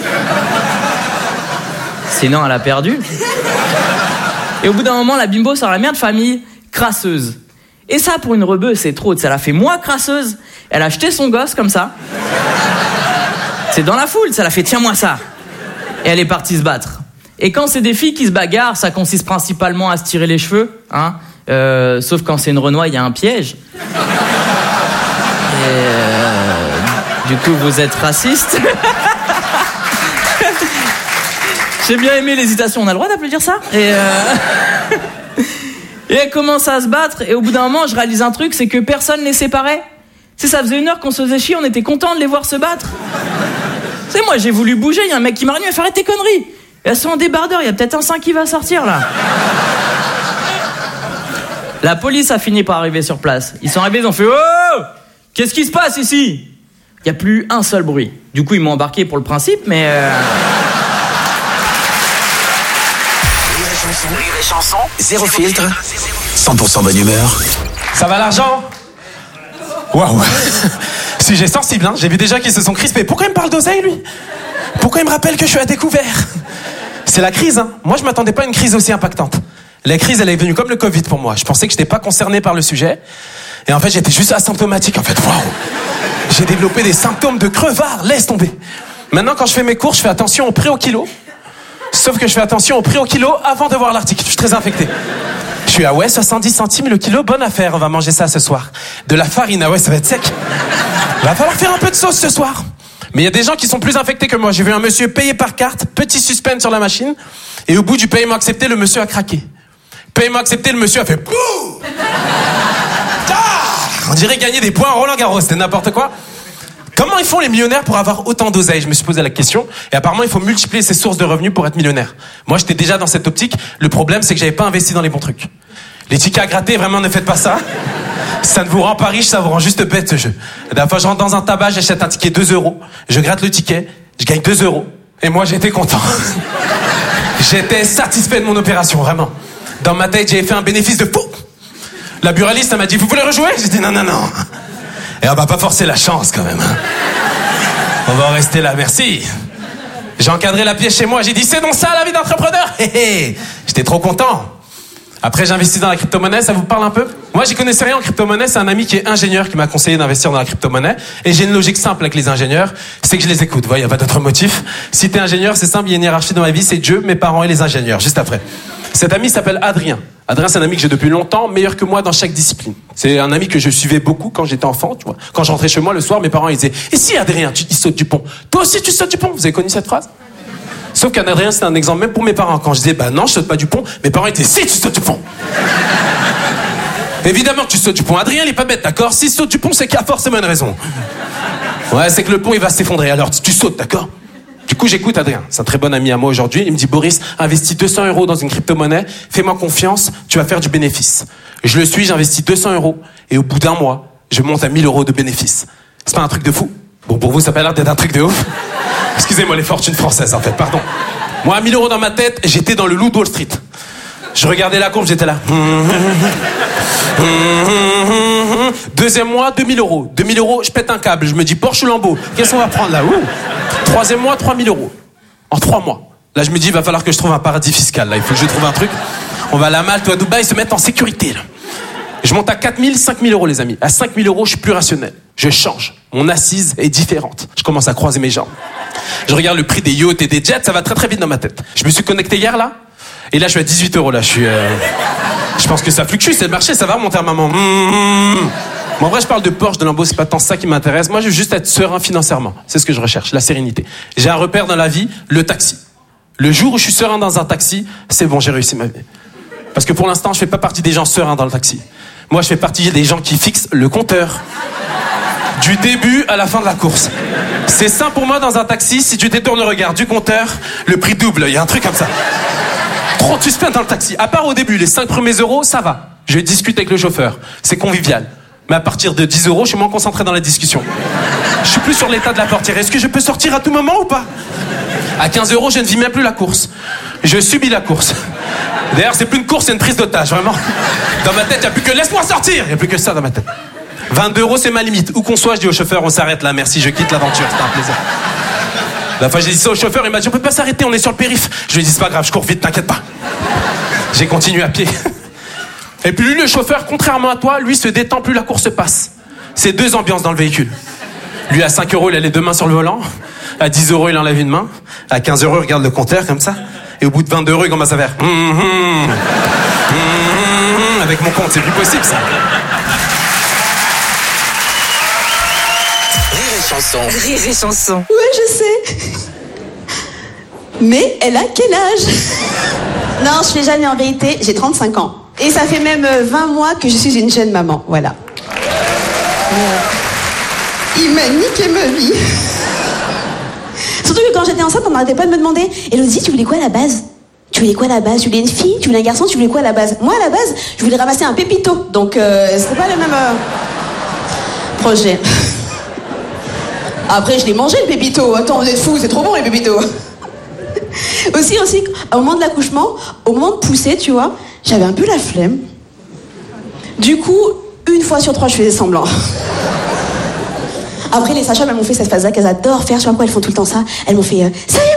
Sinon, elle a perdu. Et au bout d'un moment, la bimbo sort la mère de famille, crasseuse. Et ça, pour une rebeu, c'est trop. Ça l'a fait moi crasseuse. Elle a jeté son gosse comme ça. C'est dans la foule, ça l'a fait, tiens-moi ça. Et elle est partie se battre. Et quand c'est des filles qui se bagarrent, ça consiste principalement à se tirer les cheveux, hein. Sauf quand c'est une Renoir, il y a un piège. Et du coup, vous êtes raciste. J'ai bien aimé l'hésitation. On a le droit d'applaudir ça. Et elle commence à se battre. Et au bout d'un moment, je réalise un truc, c'est que personne les séparait. Tu sais, ça faisait 1 heure qu'on se faisait chier, on était contents de les voir se battre. Tu sais, moi, j'ai voulu bouger. Il y a un mec qui m'a retenu, il a fait, arrête tes conneries. Elles sont en débardeur, il y a peut-être un sein qui va sortir, là. La police a fini par arriver sur place. Ils sont arrivés, ils ont fait, oh, qu'est-ce qui se passe ici? Il n'y a plus un seul bruit. Du coup, ils m'ont embarqué pour le principe, mais... Rire et chanson, zéro filtre, 100% bonne humeur. Ça va l'argent? Waouh. Sujet sensible, hein. J'ai vu des gens qui se sont crispés. Pourquoi il me parle d'oseille, lui? Pourquoi il me rappelle que je suis à découvert? C'est la crise, hein. Moi, je m'attendais pas à une crise aussi impactante. La crise, elle est venue comme le Covid pour moi. Je pensais que j'étais pas concerné par le sujet. Et en fait, j'étais juste asymptomatique, en fait. Waouh. J'ai développé des symptômes de crevard. Laisse tomber. Maintenant, quand je fais mes courses, je fais attention au prix au kilo. Sauf que je fais attention au prix au kilo avant de voir l'article. Je suis très infecté. Je suis à 70 centimes le kilo, bonne affaire, on va manger ça ce soir. De la farine, ça va être sec. Va falloir faire un peu de sauce ce soir. Mais il y a des gens qui sont plus infectés que moi. J'ai vu un monsieur payer par carte, petit suspense sur la machine, et au bout du paiement accepté, le monsieur a craqué. Paiement accepté, le monsieur a fait bouh. On dirait gagner des points à Roland Garros, c'était n'importe quoi. Comment ils font les millionnaires pour avoir autant d'oseille? Je me suis posé la question. Et apparemment, il faut multiplier ses sources de revenus pour être millionnaire. Moi, j'étais déjà dans cette optique. Le problème, c'est que j'avais pas investi dans les bons trucs. Les tickets à gratter, vraiment, ne faites pas ça. Ça ne vous rend pas riche, ça vous rend juste bête, ce jeu. La dernière fois, je rentre dans un tabac, j'achète un ticket 2 €. Je gratte le ticket, je gagne 2 €. Et moi, j'étais content. J'étais satisfait de mon opération, vraiment. Dans ma tête, j'avais fait un bénéfice de fou. La buraliste, elle m'a dit, vous voulez rejouer? J'ai dit, non. Et on va pas forcer la chance, quand même. On va en rester là, merci. J'ai encadré la pièce chez moi, j'ai dit, c'est donc ça, la vie d'entrepreneur? J'étais trop content. Après, j'ai investi dans la crypto-monnaie, ça vous parle un peu? Moi, j'y connaissais rien en crypto-monnaie, c'est un ami qui est ingénieur qui m'a conseillé d'investir dans la crypto-monnaie. Et j'ai une logique simple avec les ingénieurs, c'est que je les écoute. Il n'y a pas d'autre motif. Si t'es ingénieur, c'est simple, il y a une hiérarchie dans ma vie, c'est Dieu, mes parents et les ingénieurs, juste après. Cet ami s'appelle Adrien. Adrien, c'est un ami que j'ai depuis longtemps, meilleur que moi dans chaque discipline. C'est un ami que je suivais beaucoup quand j'étais enfant, tu vois. Quand je rentrais chez moi le soir, mes parents ils disaient, et si Adrien, il saute du pont? Toi aussi, tu sautes du pont? Vous avez connu cette phrase? Sauf qu'Adrien, c'était un exemple même pour mes parents. Quand je disais, non, je saute pas du pont, mes parents étaient, si, tu sautes du pont. Évidemment que tu sautes du pont. Adrien, il est pas bête, d'accord? S'il saute du pont, c'est qu'il y a forcément une raison. Ouais, c'est que le pont, il va s'effondrer. Alors, tu sautes, d'accord? Du coup, j'écoute Adrien. C'est un très bon ami à moi aujourd'hui. Il me dit, Boris, investis 200 € dans une crypto-monnaie. Fais-moi confiance, tu vas faire du bénéfice. Je le suis, j'investis 200 €. Et au bout d'un mois, je monte à 1000 € de bénéfice. C'est pas un truc de fou? Bon, pour vous, ça a pas l'air d'être un truc de ouf. Excusez-moi les fortunes françaises, en fait, pardon. Moi, à 1000 € dans ma tête, j'étais dans le loup de Wall Street. Je regardais la courbe, j'étais là. Deuxième mois, 2000 €. 2000 €, je pète un câble. Je me dis, Porsche ou Lambo? Qu'est-ce qu'on va prendre là? Troisième mois, 3000 €. En 3 mois. Là, je me dis, il va falloir que je trouve un paradis fiscal. Là, il faut que je trouve un truc. On va à la Malte ou à Dubaï se mettre en sécurité. Là. Je monte à 4000, 5000 €, les amis. À 5000 €, je suis plus rationnel. Je change. Mon assise est différente. Je commence à croiser mes jambes. Je regarde le prix des yachts et des jets, ça va très très vite dans ma tête. Je me suis connecté hier, là. Et là, je suis à 18 €, là. Je pense que ça fluctue, c'est le marché, ça va remonter à maman. Mais en vrai, je parle de Porsche, de Lambo, c'est pas tant ça qui m'intéresse. Moi, je veux juste être serein financièrement. C'est ce que je recherche, la sérénité. J'ai un repère dans la vie, le taxi. Le jour où je suis serein dans un taxi, c'est bon, j'ai réussi ma vie. Parce que pour l'instant, je fais pas partie des gens sereins dans le taxi. Moi, je fais partie des gens qui fixent le compteur. Du début à la fin de la course. C'est simple pour moi dans un taxi, si tu détournes le regard du compteur, le prix double, il y a un truc comme ça. Trop de suspense dans le taxi. À part au début, les 5 premiers euros, ça va. Je discute avec le chauffeur. C'est convivial. Mais à partir de 10 €, je suis moins concentré dans la discussion. Je suis plus sur l'état de la portière. Est-ce que je peux sortir à tout moment ou pas? À 15 €, je ne vis même plus la course. Je subis la course. D'ailleurs, c'est plus une course, c'est une prise d'otage, vraiment. Dans ma tête, il n'y a plus que laisse-moi sortir. Il n'y a plus que ça dans ma tête. 22 €, c'est ma limite. Où qu'on soit, je dis au chauffeur, on s'arrête là, merci, je quitte l'aventure, c'était un plaisir. La fois, j'ai dit ça au chauffeur, il m'a dit, on peut pas s'arrêter, on est sur le périph'. Je lui ai dit, c'est pas grave, je cours vite, t'inquiète pas. J'ai continué à pied. Et puis lui, le chauffeur, contrairement à toi, lui se détend, plus la course passe. C'est 2 ambiances dans le véhicule. Lui, à 5 € il a les 2 mains sur le volant. À 10 €, il enlève une main. À 15 €, il regarde le compteur comme ça. Et au bout de 22 €, il commence à faire avec mon compte, c'est plus possible ça. Rire et chanson. Rire et chanson. Ouais, je sais. Mais elle a quel âge? Non, je fais jamais en vérité, j'ai 35 ans. Et ça fait même 20 mois que je suis une jeune maman, voilà. Il m'a niqué ma vie. Surtout que quand j'étais enceinte, on n'arrêtait pas de me demander, Elodie, tu voulais quoi à la base? Tu voulais quoi à la base? Tu voulais une fille? Tu voulais un garçon? Tu voulais quoi à la base? Moi, à la base, je voulais ramasser un pépito. Donc, c'était pas le même projet. Après, je l'ai mangé, le pépito. Attends, vous êtes fous, c'est trop bon, les pépitos. Aussi, au moment de l'accouchement, au moment de pousser, tu vois, j'avais un peu la flemme. Du coup, Une fois sur 3, je faisais semblant. Après, les sages-femmes, elles m'ont fait cette phase-là qu'elles adorent faire. Je sais pas pourquoi elles font tout le temps ça. Elles m'ont fait ça y